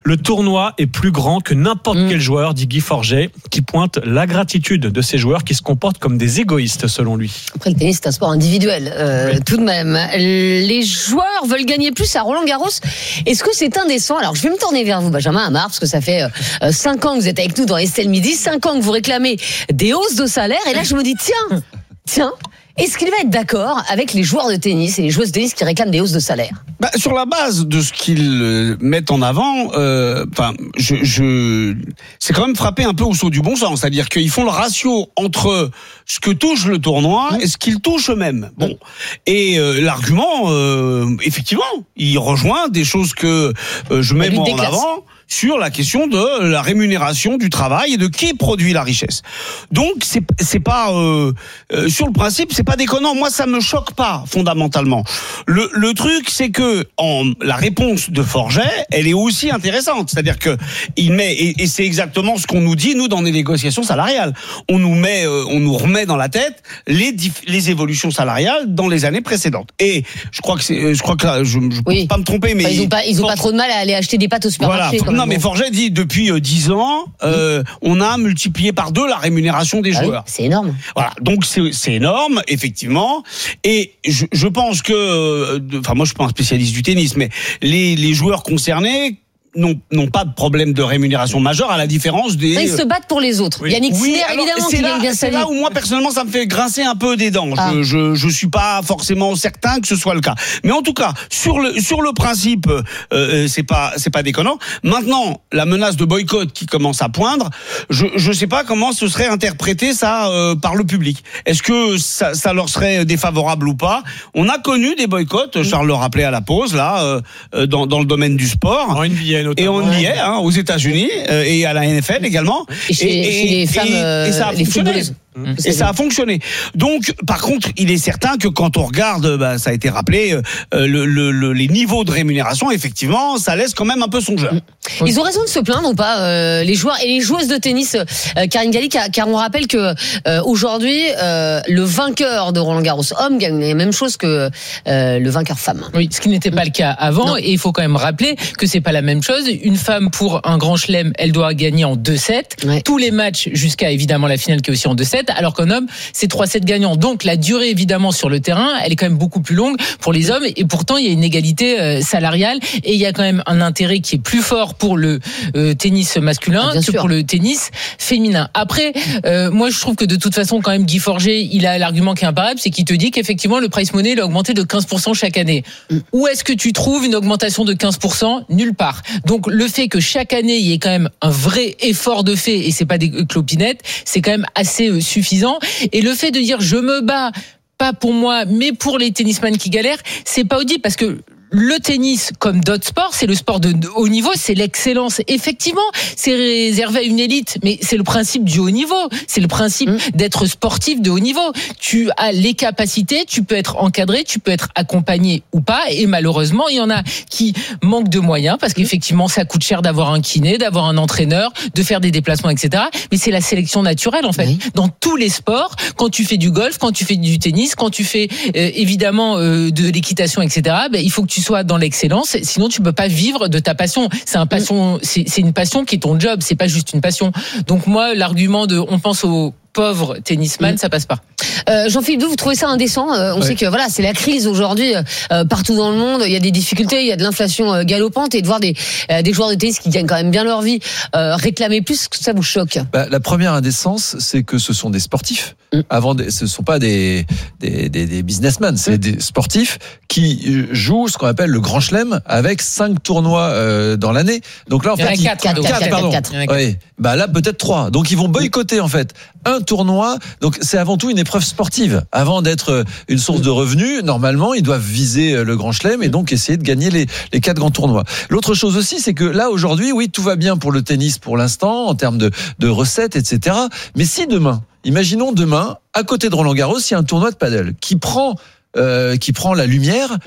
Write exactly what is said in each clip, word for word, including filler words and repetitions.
Le tournoi est plus grand que n'importe mmh. quel joueur, dit Guy Forget, qui pointe la gratitude de ces joueurs qui se comportent comme des égoïstes, selon lui. Après, le tennis, c'est un sport individuel, euh, oui. tout de même. Les joueurs veulent gagner plus à Roland-Garros. Est-ce que c'est indécent ? Alors, je vais me tourner vers vous, Benjamin Amar, parce que ça fait euh, cinq ans que vous êtes avec nous dans Estelle Midi, cinq ans que vous réclamez des hausses de salaire, et là, je me dis, tiens, tiens, est-ce qu'il va être d'accord avec les joueurs de tennis et les joueuses de tennis qui réclament des hausses de salaire ? Bah, sur la base de ce qu'ils mettent en avant, enfin, euh, je, je, c'est quand même frappé un peu au saut du bon sens. C'est-à-dire qu'ils font le ratio entre ce que touche le tournoi et ce qu'ils touchent eux-mêmes. Bon, et euh, l'argument, euh, effectivement, il rejoint des choses que euh, je mets moi en avant sur la question de la rémunération du travail et de qui produit la richesse. Donc c'est c'est pas euh, euh, sur le principe, c'est pas déconnant. Moi, ça me choque pas fondamentalement. Le le truc, c'est que en la réponse de Forget, elle est aussi intéressante. C'est-à-dire que il met et, et c'est exactement ce qu'on nous dit nous dans les négociations salariales. On nous met, euh, on nous remet dans la tête les les évolutions salariales dans les années précédentes. Et je crois que c'est, je crois que là, je, je oui. peux pas me tromper, mais enfin, ils ont pas, ils ont pas trop de mal à aller acheter des pâtes au supermarché. Voilà. Non, mais Forget dit depuis dix ans, euh, on a multiplié par deux la rémunération des ah joueurs. Oui, c'est énorme. Voilà, donc c'est, c'est énorme, effectivement. Et je, je pense que, enfin, moi je suis pas un spécialiste du tennis, mais les, les joueurs concernés n'ont, n'ont pas de problème de rémunération majeure, à la différence des... Ils se battent pour les autres. Oui. Yannick oui, Sinner, alors, évidemment, c'est qui là, gagne bien sa c'est vie. là où moi, personnellement, ça me fait grincer un peu des dents. Ah. Je, je, je suis pas forcément certain que ce soit le cas. Mais en tout cas, sur le, sur le principe, euh, c'est pas, c'est pas déconnant. Maintenant, la menace de boycott qui commence à poindre, je, je sais pas comment ce serait interprété, ça, euh, par le public. Est-ce que ça, ça leur serait défavorable ou pas? On a connu des boycotts, Charles le rappelait à la pause, là, euh, dans, dans le domaine du sport. En N B A notamment. Et on y est. Hein, aux États-Unis euh, et à la N F L également. Et chez, et, chez les femmes, et, et ça a les footballeuses. Mmh. Et ça a fonctionné. Donc, par contre, il est certain que quand on regarde, bah, ça a été rappelé, euh, le, le, le, les niveaux de rémunération, effectivement, ça laisse quand même un peu songeur. Mmh. Ils ont raison de se plaindre ou pas, euh, les joueurs et les joueuses de tennis, euh, Karine Galli, car, car on rappelle que euh, aujourd'hui, euh, le vainqueur de Roland-Garros homme gagne la même chose que euh, le vainqueur femme. Oui, ce qui n'était pas le cas avant, non. Et il faut quand même rappeler que c'est pas la même chose. Une femme pour un grand chelem, elle doit gagner en deux sets, ouais. Tous les matchs jusqu'à évidemment la finale qui est aussi en deux sets. Alors qu'un homme, c'est trois sets gagnants. Donc la durée, évidemment, sur le terrain, elle est quand même beaucoup plus longue pour les hommes. Et pourtant, il y a une égalité euh, salariale. Et il y a quand même un intérêt qui est plus fort pour le euh, tennis masculin ah, que sûr. Pour le tennis féminin. Après, euh, moi, je trouve que de toute façon, quand même, Guy Forget, il a l'argument qui est imparable, c'est qu'il te dit qu'effectivement, le price money, il a augmenté de quinze pour cent chaque année. Mm. Où est-ce que tu trouves une augmentation de quinze pour cent ? Nulle part. Donc le fait que chaque année, il y ait quand même un vrai effort de fait, et c'est pas des clopinettes, c'est quand même assez euh, suffisant. Et le fait de dire je me bats pas pour moi mais pour les tennisman qui galèrent, c'est pas audible parce que le tennis, comme d'autres sports, c'est le sport de haut niveau, c'est l'excellence. Effectivement, c'est réservé à une élite, mais c'est le principe du haut niveau. C'est le principe mmh. d'être sportif de haut niveau. Tu as les capacités, tu peux être encadré, tu peux être accompagné ou pas. Et malheureusement, il y en a qui manquent de moyens parce qu'effectivement, ça coûte cher d'avoir un kiné, d'avoir un entraîneur, de faire des déplacements, et cetera. Mais c'est la sélection naturelle, en fait. Oui. Dans tous les sports, quand tu fais du golf, quand tu fais du tennis, quand tu fais euh, évidemment euh, de l'équitation, et cetera, ben, il faut que tu sois dans l'excellence, sinon tu peux pas vivre de ta passion. C'est un passion, c'est, c'est une passion qui est ton job, c'est pas juste une passion. Donc moi, l'argument de, on pense aux pauvres tennisman, mmh. ça passe pas. Euh, Jean-Philippe Doux, vous trouvez ça indécent ? euh, On ouais. sait que voilà, c'est la crise aujourd'hui euh, partout dans le monde. Il y a des difficultés, il y a de l'inflation euh, galopante, et de voir des euh, des joueurs de tennis qui gagnent quand même bien leur vie euh, réclamer plus, ça vous choque ? Bah, la première indécence, c'est que ce sont des sportifs. Mmh. Avant, des, ce sont pas des des des, des businessmen, c'est mmh. des sportifs qui jouent ce qu'on appelle le grand chelem avec cinq tournois euh, dans l'année. Donc là, en il y fait, en a quatre, quatre, quatre, quatre, pardon. quatre. Ouais. Bah là, peut-être trois. Donc ils vont boycotter en fait un tournoi. Donc c'est avant tout une épreuve sportive. Avant d'être une source de revenus, normalement, ils doivent viser le grand chelem et donc essayer de gagner les les quatre grands tournois. L'autre chose aussi, c'est que là aujourd'hui, oui, tout va bien pour le tennis pour l'instant en termes de de recettes, et cetera. Mais si demain, imaginons demain, à côté de Roland-Garros, il y a un tournoi de paddle qui prend euh, qui prend la lumière. Mm.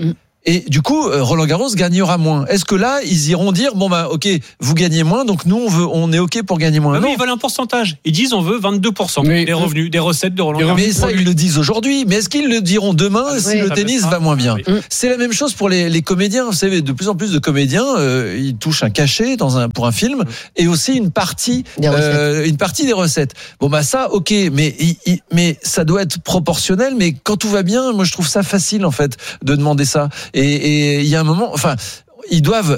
Et du coup, Roland Garros gagnera moins. Est-ce que là, ils iront dire bon bah ok, vous gagnez moins, donc nous on veut, on est ok pour gagner moins. Non, non, mais ils veulent un pourcentage. Ils disent on veut vingt-deux pour cent Mais, des revenus, des recettes de Roland Garros. Mais ça, ils le disent aujourd'hui. Mais est-ce qu'ils le diront demain si oui, le ça tennis peut va moins bien? oui. C'est la même chose pour les, les comédiens. Vous savez, de plus en plus de comédiens, euh, ils touchent un cachet dans un pour un film et aussi une partie, Des euh, une partie des recettes. Bon bah ça, ok, mais il, il, mais ça doit être proportionnel. Mais quand tout va bien, moi je trouve ça facile en fait de demander ça. Et il y a un moment, enfin, ils doivent.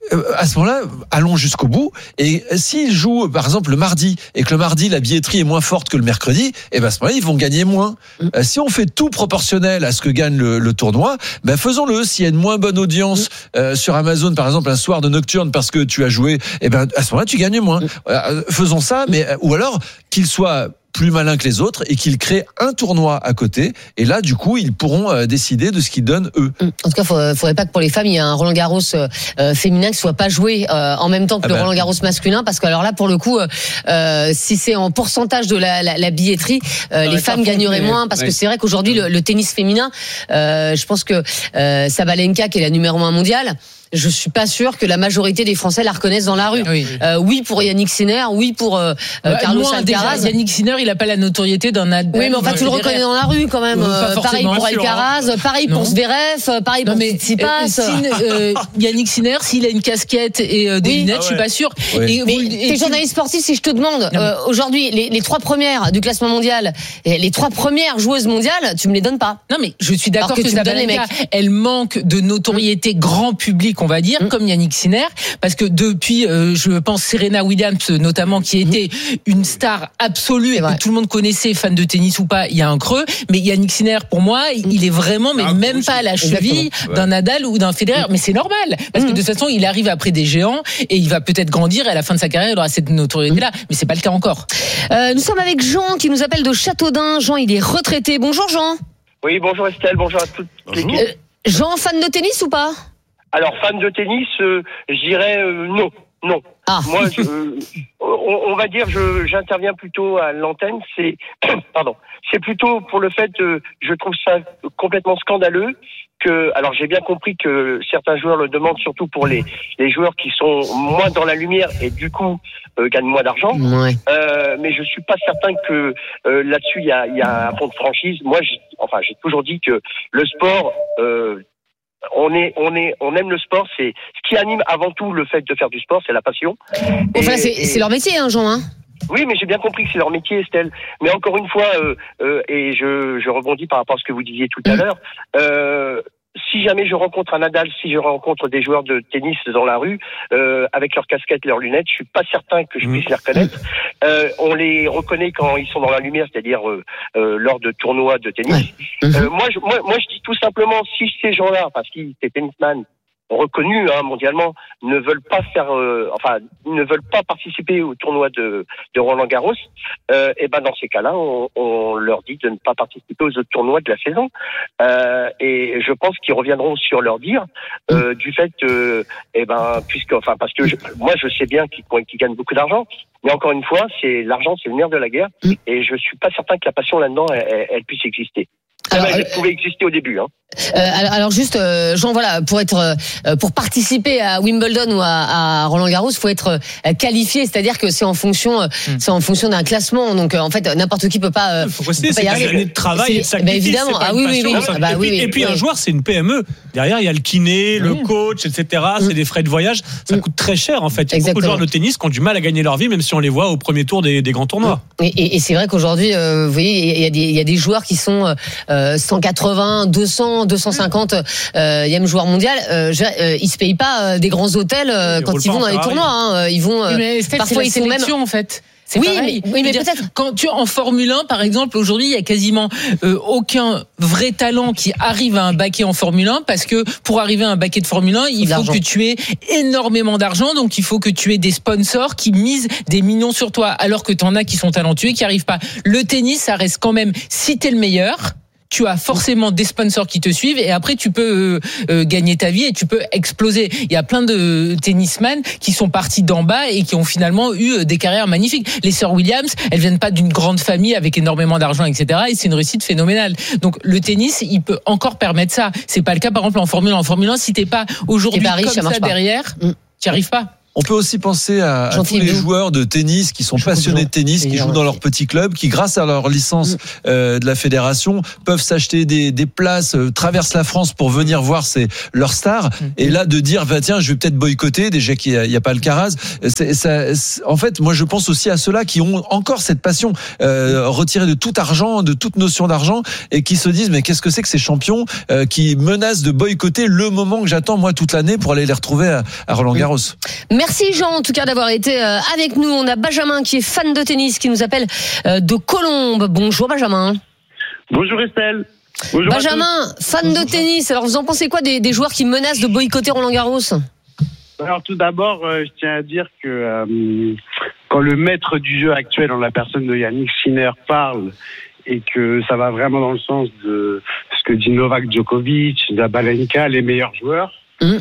À ce moment-là, allons jusqu'au bout. Et s'ils jouent, par exemple, le mardi, et que le mardi, la billetterie est moins forte que le mercredi, et ben à ce moment-là, ils vont gagner moins. Mm. Si on fait tout proportionnel à ce que gagne le, le tournoi, ben faisons-le. S'il y a une moins bonne audience mm. euh, sur Amazon, par exemple, un soir de nocturne parce que tu as joué, et ben à ce moment-là, tu gagnes moins. Mm. Euh, faisons ça, mais ou alors qu'il soit plus malin que les autres et qu'ils créent un tournoi à côté. Et là, du coup, ils pourront euh, décider de ce qu'ils donnent eux. En tout cas, il faudrait, faudrait pas que pour les femmes, il y ait un Roland Garros euh, féminin qui soit pas joué euh, en même temps que ah le ben, Roland Garros masculin, parce que alors là, pour le coup, euh, si c'est en pourcentage de la, la, la billetterie, euh, les femmes gagneraient mais, moins, parce ouais. que c'est vrai qu'aujourd'hui, le, le tennis féminin, euh, je pense que euh, Sabalenka, qui est la numéro un mondiale, je suis pas sûr que la majorité des Français la reconnaissent dans la rue. Oui, euh, oui pour Yannick Sinner, oui pour euh, euh, Carlos Alcaraz. Déjà, Yannick Sinner, il a pas la notoriété d'un Nadal. Oui, mais enfin, tu le reconnais dans la rue quand même. Euh, pareil pour Alcaraz, hein. pareil non. pour Zverev, pareil non, pour Tsitsipas. Euh, Yannick Sinner, s'il a une casquette et euh, des oui. lunettes, ah ouais. je suis pas sûr. Oui. Et, mais et t'es journaliste sportif, si je te demande euh, aujourd'hui les, les trois premières du classement mondial, les trois premières joueuses mondiales, tu me les donnes pas. Non, mais je suis d'accord que, que, que Sabalenka, elle manque de notoriété mmh. grand public, on va dire, mmh. comme Yannick Sinner, parce que depuis, euh, je pense, Serena Williams notamment, qui était une star absolue et que tout le monde connaissait, fan de tennis ou pas, il y a un creux. Mais Yannick Sinner, pour moi, il est vraiment, mais ah, même pas à la cheville ouais. d'un Nadal ou d'un Federer. Mais c'est normal, parce que de toute façon, il arrive après des géants et il va peut-être grandir et à la fin de sa carrière, il aura cette notoriété-là. Mais c'est pas le cas encore. Euh, nous sommes avec Jean qui nous appelle de Châteaudun. Jean, il est retraité. Bonjour Jean. Oui, bonjour Estelle, bonjour à toute l'équipe. Euh, Jean, fan de tennis ou pas? Alors, fan de tennis, euh, je dirais euh, non, non. Ah. Moi, je, euh, on, on va dire, je, j'interviens plutôt à l'antenne. C'est, pardon, c'est plutôt pour le fait, euh, je trouve ça complètement scandaleux que, alors j'ai bien compris que certains joueurs le demandent, surtout pour les les joueurs qui sont moins dans la lumière et du coup euh, gagnent moins d'argent. Ouais. Euh, mais je suis pas certain que euh, là-dessus il y a il y a un fond de franchise. Moi, j'ai, enfin, j'ai toujours dit que le sport euh, On est, on est, on aime le sport. C'est ce qui anime avant tout le fait de faire du sport, c'est la passion. Et, enfin, c'est, et, c'est leur métier, hein, Jean. Hein. Oui, mais j'ai bien compris que c'est leur métier, Estelle. Mais encore une fois, euh, euh, et je, je rebondis par rapport à ce que vous disiez tout à l'heure. Euh, Si jamais je rencontre un Nadal, si je rencontre des joueurs de tennis dans la rue, euh, avec leurs casquettes, leurs lunettes, je suis pas certain que je puisse les reconnaître. Euh, on les reconnaît quand ils sont dans la lumière, c'est-à-dire euh, euh, lors de tournois de tennis. Euh, moi, je, moi, moi, je dis tout simplement, si ces gens-là, parce qu'ils étaient tennisman, reconnus hein, mondialement, ne veulent pas faire, euh, enfin, ne veulent pas participer au tournoi de, de Roland Garros, euh, et ben dans ces cas-là, on, on leur dit de ne pas participer aux autres tournois de la saison. Euh, et je pense qu'ils reviendront sur leur dire euh, du fait, euh, et ben puisque, enfin, parce que je, moi je sais bien qu'ils, qu'ils gagnent beaucoup d'argent. Mais encore une fois, c'est l'argent, c'est le nerf de la guerre, et je suis pas certain que la passion là-dedans, elle, elle puisse exister. Alors, elle pouvait exister au début. Hein. Euh, alors, alors juste, euh, Jean, voilà, pour être, euh, pour participer à Wimbledon ou à, à Roland Garros, faut être euh, qualifié, c'est-à-dire que c'est en fonction, euh, mm. c'est en fonction d'un classement. Donc, euh, en fait, n'importe qui peut pas. Euh, faut rester, c'est une année de travail et de sacrifice. Ben évidemment, ah oui, oui, oui. Ah, bah, et puis, oui, oui, et puis oui. un joueur, c'est une P M E. Derrière, il y a le kiné, le coach, et cetera. C'est des frais de voyage. Ça coûte très cher, en fait. Il y a Exactement. beaucoup de joueurs de tennis qui ont du mal à gagner leur vie, même si on les voit au premier tour des, des grands tournois. Et, et, et c'est vrai qu'aujourd'hui, euh, vous voyez, il y a des, il y a des joueurs qui sont euh, cent quatre-vingts, deux cents, deux cent cinquante euh, y a joueur mondial. Euh, euh, ils se payent pas euh, des grands hôtels euh, ils quand ils vont dans les tournois. Hein. Ils vont. Euh, mais Estelle, parfois, c'est la ils sélection, même... en fait. C'est oui, pareil. mais, oui, mais peut-être. Quand tu en Formule un, par exemple, aujourd'hui, il y a quasiment euh, aucun vrai talent qui arrive à un baquet en Formule un, parce que pour arriver à un baquet de Formule un, il faut que tu aies énormément d'argent, donc il faut que tu aies des sponsors qui misent des millions sur toi, alors que t'en as qui sont talentueux et qui arrivent pas. Le tennis, ça reste quand même, si t'es le meilleur, tu as forcément des sponsors qui te suivent et après tu peux euh, euh, gagner ta vie et tu peux exploser. Il y a plein de tennisman qui sont partis d'en bas et qui ont finalement eu des carrières magnifiques. Les sœurs Williams, elles viennent pas d'une grande famille avec énormément d'argent, et cetera. Et c'est une réussite phénoménale. Donc le tennis, il peut encore permettre ça. C'est pas le cas par exemple en Formule un. En Formule un, si t'es pas aujourd'hui pas riche, comme ça, ça derrière, mmh. tu n'y arrives pas. On peut aussi penser à, à tous les vous. joueurs de tennis qui sont passionnés de tennis, qui jouent dans leur petit club, qui grâce à leur licence euh, de la fédération peuvent s'acheter des, des places, euh, traversent la France pour venir voir ces, leurs stars. Et là de dire bah, tiens je vais peut-être boycotter, déjà qu'il n'y a, a pas Alcaraz. C'est, ça, c'est, en fait moi je pense aussi à ceux-là qui ont encore cette passion euh, retirée de tout argent, de toute notion d'argent et qui se disent mais qu'est-ce que c'est que ces champions euh, qui menacent de boycotter le moment que j'attends moi toute l'année pour aller les retrouver à, à Roland Garros. Merci Jean en tout cas d'avoir été avec nous. On a Benjamin qui est fan de tennis qui nous appelle de Colombes. Bonjour Benjamin. Bonjour Estelle. Bonjour Benjamin, fan Bonjour. de tennis. Alors vous en pensez quoi des, des joueurs qui menacent de boycotter Roland Garros ? Alors tout d'abord, euh, je tiens à dire que euh, quand le maître du jeu actuel en la personne de Yannick Sinner parle et que ça va vraiment dans le sens de ce que dit Novak Djokovic, Zabalenka, les meilleurs joueurs, mmh.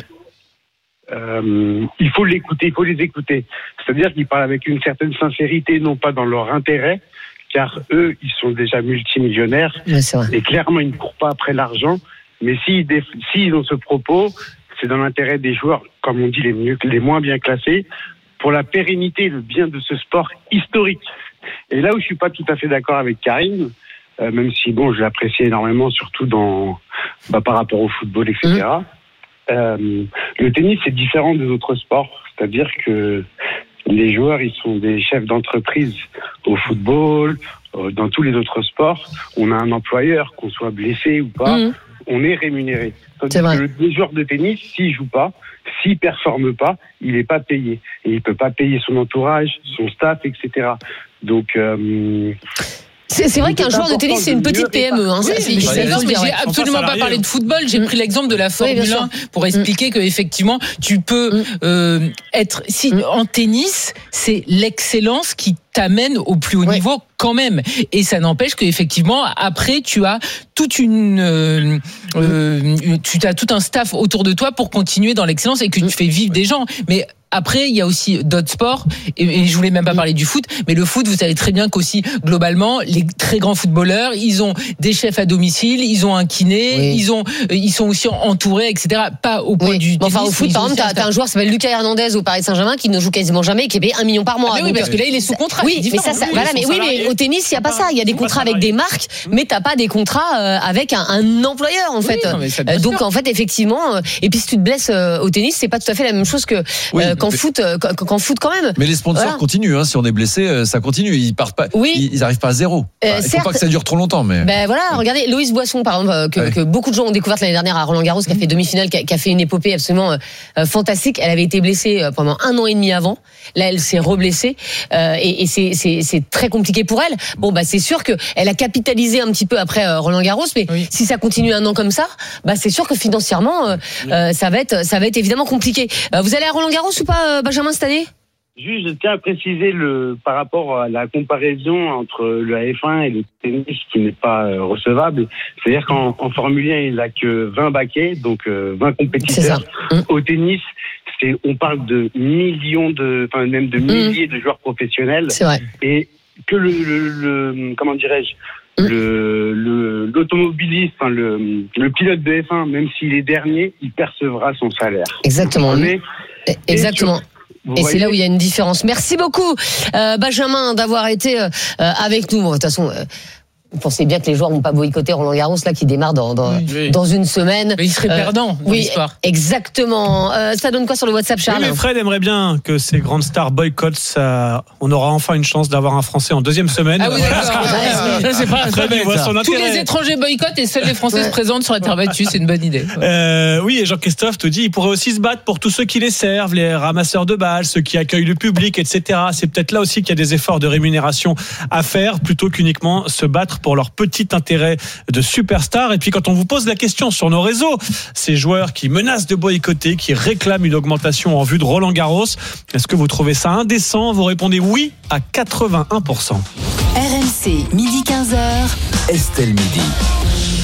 Euh, il faut l'écouter, il faut les écouter. C'est-à-dire qu'ils parlent avec une certaine sincérité, non pas dans leur intérêt, car eux, ils sont déjà multimillionnaires ouais, c'est vrai. Et clairement, ils ne courent pas après l'argent. Mais s'ils, déf- s'ils ont ce propos, c'est dans l'intérêt des joueurs, comme on dit, les, mieux, les moins bien classés, pour la pérennité et le bien de ce sport historique. Et là où je suis pas tout à fait d'accord avec Karine, euh, même si bon, je l'apprécie énormément, surtout dans, bah, par rapport au football, et cetera. Mmh. Euh, le tennis c'est différent des autres sports, c'est-à-dire que les joueurs ils sont des chefs d'entreprise au football, euh, dans tous les autres sports. On a un employeur, qu'on soit blessé ou pas, mmh. on est rémunéré. Tandis que le, le joueur de tennis, s'il joue pas, s'il performe pas, il n'est pas payé et il peut pas payer son entourage, son staff, et cetera. Donc euh, C'est, c'est vrai qu'un joueur de tennis, c'est une petite P M E. Hein, oui, c'est, c'est, non, mais j'ai absolument pas parlé de football. J'ai pris l'exemple de la Formule oui, un pour expliquer mmh. que effectivement, tu peux mmh. euh, être. Si mmh. en tennis, c'est l'excellence qui t'amène au plus haut ouais. niveau quand même. Et ça n'empêche que effectivement, après, tu as toute une, euh, euh, tu as tout un staff autour de toi pour continuer dans l'excellence et que tu fais vivre des gens. Mais après, il y a aussi d'autres sports, et, et je voulais même pas parler du foot, mais le foot, vous savez très bien qu'aussi, globalement, les très grands footballeurs, ils ont des chefs à domicile, ils ont un kiné, oui. ils ont, ils sont aussi entourés, et cetera. Pas au point oui. du bon, tennis. Enfin, au foot, par exemple, t'as, t'as un joueur qui s'appelle Lucas Hernandez au Paris Saint-Germain qui ne joue quasiment jamais et qui est payé un million par mois. Ah, mais oui, parce que là, il est sous contrat. Oui, mais ça, ça, voilà, mais oui, mais au tennis, il y a pas ça. Il y a des contrats avec des marques, mais t'as pas des contrats euh, avec un, un employeur, en fait. Oui, non, euh, donc, en fait, effectivement, euh, et puis si tu te blesses euh, au tennis, c'est pas tout à fait la même chose que oui, euh, qu'en mais... foot. Euh, qu'en foot quand même. Mais les sponsors voilà. continuent. Hein. Si on est blessé, ça continue. Ils partent pas. Oui. Ils, ils arrivent pas à zéro. Euh, enfin, il faut pas que ça dure trop longtemps. Mais ben voilà. Regardez, Loïs Boisson, par exemple, que, ouais. que beaucoup de gens ont découvert l'année dernière à Roland Garros, qui a fait demi-finale, qui a, qui a fait une épopée absolument euh, fantastique. Elle avait été blessée pendant un an et demi avant. Là, elle s'est reblessée euh, et, et c'est, c'est, c'est très compliqué pour elle. Bon, bah c'est sûr que elle a capitalisé un petit peu après euh, Roland Garros, mais oui. si ça continue un an comme ça, bah c'est sûr que financièrement, euh, oui. euh, ça va être, ça va être évidemment compliqué. Euh, vous allez à Roland Garros ou pas, euh, Benjamin, cette année? Juste, je tiens à préciser le, par rapport à la comparaison entre le F un et le tennis qui n'est pas euh, recevable. C'est-à-dire qu'en en Formule un, il n'a que vingt baquets, donc euh, vingt compétiteurs. Mmh. Au tennis, c'est, on parle de millions de, enfin même de milliers mmh. de joueurs professionnels. C'est vrai. Et que le, le, le comment dirais-je, mmh. le, le, l'automobiliste, enfin le, le pilote de F un, même s'il est dernier, il percevra son salaire. Exactement. Mmh. Exactement. Vous et voyez. C'est là où il y a une différence. Merci beaucoup, euh, Benjamin, d'avoir été euh, avec nous. Bon, de toute façon, euh, vous pensez bien que les joueurs vont pas boycotter Roland Garros là, qui démarre dans dans, oui, oui. dans une semaine. Mais ils seraient euh, perdants dans oui, l'histoire. Exactement. Euh, ça donne quoi sur le WhatsApp, Charles? Oui, mais Fred aimerait bien que ces grandes stars boycottent. Ça, on aura enfin une chance d'avoir un Français en deuxième semaine. Ah oui, d'accord. Ça, c'est pas très bien. Tous les étrangers boycottent et seuls les Français ouais. se présentent sur la terre battue. C'est une bonne idée. Ouais. Euh, oui, et Jean-Christophe te dit, il pourrait aussi se battre pour tous ceux qui les servent, les ramasseurs de balles, ceux qui accueillent le public, et cetera. C'est peut-être là aussi qu'il y a des efforts de rémunération à faire, plutôt qu'uniquement se battre pour leur petite intérêt de superstars. Et puis quand on vous pose la question sur nos réseaux, ces joueurs qui menacent de boycotter, qui réclament une augmentation en vue de Roland Garros, est-ce que vous trouvez ça indécent? Vous répondez oui à quatre-vingt-un pour cent. R M C, midi quinze heures. Estelle Midi.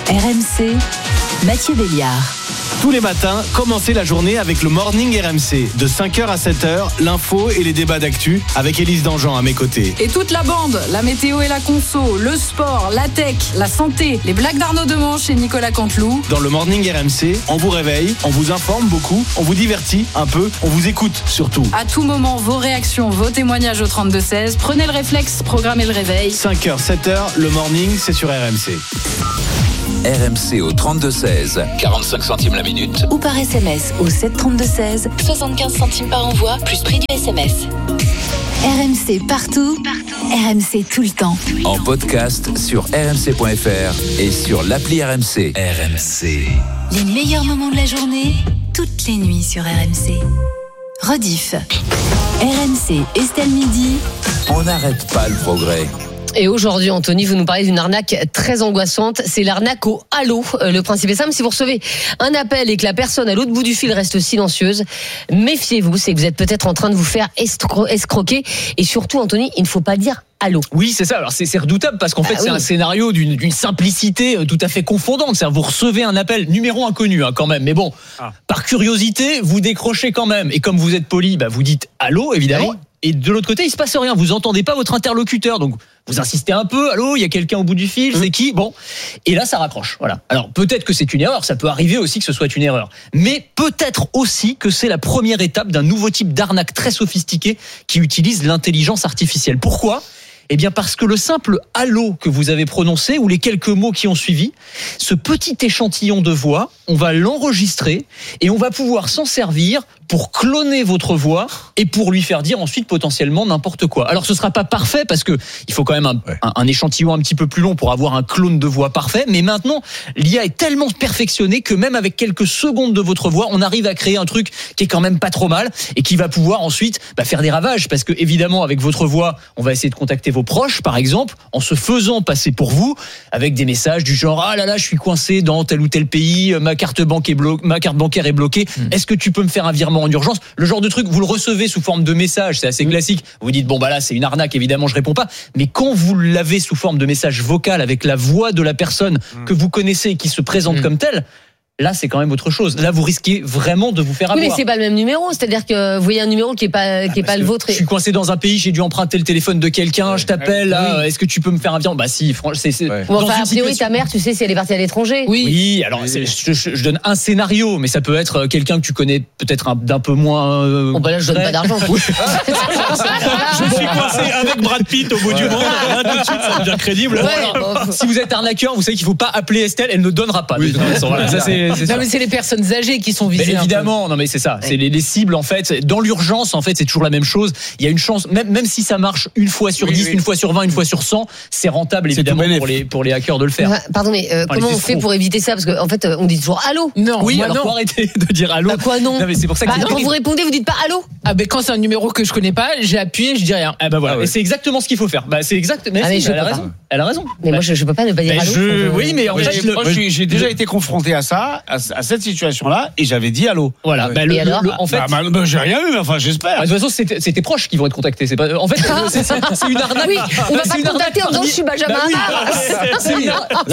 R M C, Mathieu Béliard. Tous les matins, commencez la journée avec le Morning R M C. De cinq heures à sept heures, l'info et les débats d'actu avec Élise Dangean à mes côtés. Et toute la bande, la météo et la conso, le sport, la tech, la santé, les blagues d'Arnaud Demanche et Nicolas Canteloup. Dans le Morning R M C, on vous réveille, on vous informe beaucoup, on vous divertit un peu, on vous écoute surtout. À tout moment, vos réactions, vos témoignages au trente-deux seize. Prenez le réflexe, programmez le réveil. cinq heures, sept heures, le Morning, c'est sur R M C. R M C au trente-deux seize, quarante-cinq centimes la minute. Ou par S M S au sept trente-deux seize, soixante-quinze centimes par envoi, plus prix du S M S. R M C partout, partout. R M C tout le temps. En podcast sur r m c point f r et sur l'appli R M C. R M C. Les meilleurs moments de la journée, toutes les nuits sur R M C. Rediff. R M C, Estelle Midi. On n'arrête pas le progrès. Et aujourd'hui, Anthony, vous nous parlez d'une arnaque très angoissante. C'est l'arnaque au halo. Le principe est simple, si vous recevez un appel et que la personne à l'autre bout du fil reste silencieuse, méfiez-vous, c'est que vous êtes peut-être en train de vous faire estro- escroquer. Et surtout, Anthony, il ne faut pas dire allô. Oui, c'est ça. Alors c'est, c'est redoutable parce qu'en fait, ah, c'est oui. un scénario d'une, d'une simplicité tout à fait confondante. C'est-à-dire, vous recevez un appel, numéro inconnu hein, quand même. Mais bon, ah. par curiosité, vous décrochez quand même. Et comme vous êtes poli, bah, vous dites allô, évidemment. Oui. Et de l'autre côté, il se passe rien. Vous entendez pas votre interlocuteur. Donc, vous insistez un peu. Allô, il y a quelqu'un au bout du fil. Mmh. C'est qui? Bon. Et là, ça raccroche. Voilà. Alors, peut-être que c'est une erreur. Ça peut arriver aussi que ce soit une erreur. Mais peut-être aussi que c'est la première étape d'un nouveau type d'arnaque très sophistiqué qui utilise l'intelligence artificielle. Pourquoi? Eh bien parce que le simple « allô » que vous avez prononcé ou les quelques mots qui ont suivi, ce petit échantillon de voix, on va l'enregistrer et on va pouvoir s'en servir pour cloner votre voix et pour lui faire dire ensuite potentiellement n'importe quoi. Alors ce sera pas parfait parce que il faut quand même un, ouais. un, un échantillon un petit peu plus long pour avoir un clone de voix parfait, mais maintenant l'I A est tellement perfectionnée que même avec quelques secondes de votre voix, on arrive à créer un truc qui est quand même pas trop mal et qui va pouvoir ensuite bah, faire des ravages parce que évidemment avec votre voix, on va essayer de contacter vos proches par exemple en se faisant passer pour vous avec des messages du genre ah là là je suis coincé dans tel ou tel pays, ma carte banque est blo- ma carte bancaire est bloquée, mmh. est-ce que tu peux me faire un virement en urgence? Le genre de truc, vous le recevez sous forme de message, c'est assez classique. Vous dites, bon, bah là, c'est une arnaque, évidemment, je réponds pas. Mais quand vous l'avez sous forme de message vocal avec la voix de la personne que vous connaissez et qui se présente mmh. comme telle, là, c'est quand même autre chose. Là, vous risquez vraiment de vous faire avoir. Oui, mais c'est pas le même numéro. C'est-à-dire que vous voyez un numéro qui est pas, ah, qui est pas le vôtre. Je suis coincé dans un pays, j'ai dû emprunter le téléphone de quelqu'un, ouais. je t'appelle, là, oui. est-ce que tu peux me faire un virement? Bah si, franchement, c'est, c'est. Ouais. Bon, enfin, a priori, ta mère, tu sais si elle est partie à l'étranger. Oui. Oui, alors, c'est, je, je, je donne un scénario, mais ça peut être quelqu'un que tu connais peut-être un, d'un peu moins. Euh, bon, bah là, je donne pas d'argent. Je suis coincé avec Brad Pitt au bout du monde. Là, tout de suite, ça devient crédible. Ouais, alors, bon. Si vous êtes arnaqueur, vous savez qu'il faut pas appeler Estelle, elle ne donnera pas. Oui. Voilà, ça, c'est, c'est non, mais c'est les personnes âgées qui sont visées. Mais évidemment, non mais c'est ça, ouais. c'est les, les cibles en fait. Dans l'urgence en fait, c'est toujours la même chose. Il y a une chance, même même si ça marche une fois sur oui, dix, oui. une fois sur vingt, une fois sur cent, c'est rentable c'est évidemment pour les pour les hackers de le faire. Pardon, mais euh, enfin, comment on fait pour éviter ça? Parce qu'en fait, on dit toujours allô. Non. Oui, moi, alors non. faut arrêter de dire allô. Bah quoi non? Non mais c'est pour ça que bah, quand vous répondez, vous dites pas allô. Ah ben quand c'est un numéro que je connais pas, j'ai appuyé, je dis rien. Ah bah voilà. Ah ouais. Et c'est exactement ce qu'il faut faire. Bah c'est exact. Mais, ah, mais si, elle a raison. Elle a raison. Mais moi je je peux pas ne pas dire allô. Je... Oui, mais en oui, fait, j'ai, moi, j'ai, j'ai déjà été confronté à ça, à, à cette situation-là, et j'avais dit allô. Voilà. Ouais. Bah, le, le, le, en fait, bah, bah, j'ai rien eu, mais enfin j'espère. Bah, de toute façon, c'est, c'est tes proches qui vont être contactés. C'est pas. En fait, c'est, c'est, c'est une arnaque. Oui, on va pas te contacter en disant je suis Benjamin. C'est une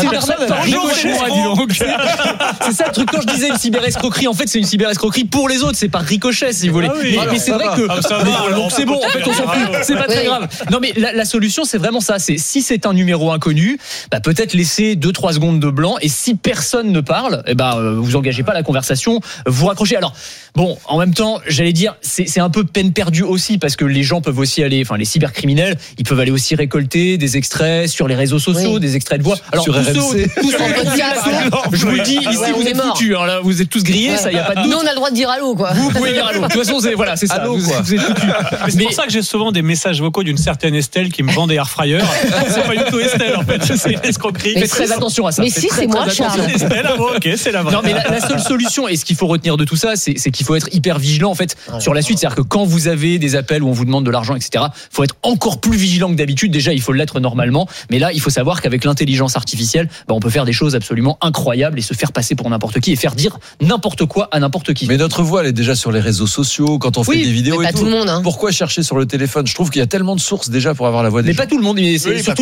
arnaque. C'est ça le truc. Quand je disais une cyberescroquerie, en fait, c'est une cyberescroquerie pour les autres. C'est par ricochet, si vous voulez. Mais c'est vrai que donc c'est bon. En fait, on s'en fout. C'est pas très grave. Non, mais la solution, c'est vraiment ça. C'est si c'est un numéro inconnu, bah peut-être laisser deux trois secondes de blanc. Et si personne ne parle, eh ben vous engagez pas la conversation, vous raccrochez. Alors bon, en même temps, j'allais dire, c'est, c'est un peu peine perdue aussi parce que les gens peuvent aussi aller, enfin les cybercriminels, ils peuvent aller aussi récolter des extraits sur les réseaux sociaux, oui. des extraits de voix. Alors sur tous R M C. Ceux, tous en podcast, je vous le dis, ici ouais, vous êtes foutus, hein, là vous êtes tous grillés, ouais. ça y a pas de doute. Nous on a le droit de dire allô quoi. Vous pouvez dire allô. De toute façon, c'est voilà, c'est ça. Allô, vous, quoi. vous êtes foutus. Mais c'est mais... pour ça que j'ai souvent des messages vocaux d'une certaine Estelle qui me vend des airfryers. C'est pas du tout Estelle en fait, c'est une escroquerie. Faites très attention à ça. Mais si c'est moi, Charles. Estelle, ah bon, ok, c'est la vraie. Non mais la, la seule solution et ce qu'il faut retenir de tout ça, c'est, c'est qu'il faut être hyper vigilant en fait ouais, sur la suite. C'est-à-dire que quand vous avez des appels où on vous demande de l'argent, et cetera, faut être encore plus vigilant que d'habitude. Déjà, il faut l'être normalement, mais là, il faut savoir qu'avec l'intelligence artificielle, bah, on peut faire des choses absolument incroyables et se faire passer pour n'importe qui et faire dire n'importe quoi à n'importe qui. Mais notre voix, elle est déjà sur les réseaux sociaux quand on fait oui, des vidéos mais et pas tout. tout le monde, hein. Pourquoi chercher sur le téléphone? Je trouve qu'il y a tellement de sources déjà pour avoir la voix des mais gens. pas tout le monde, mais c'est oui, surtout les personnes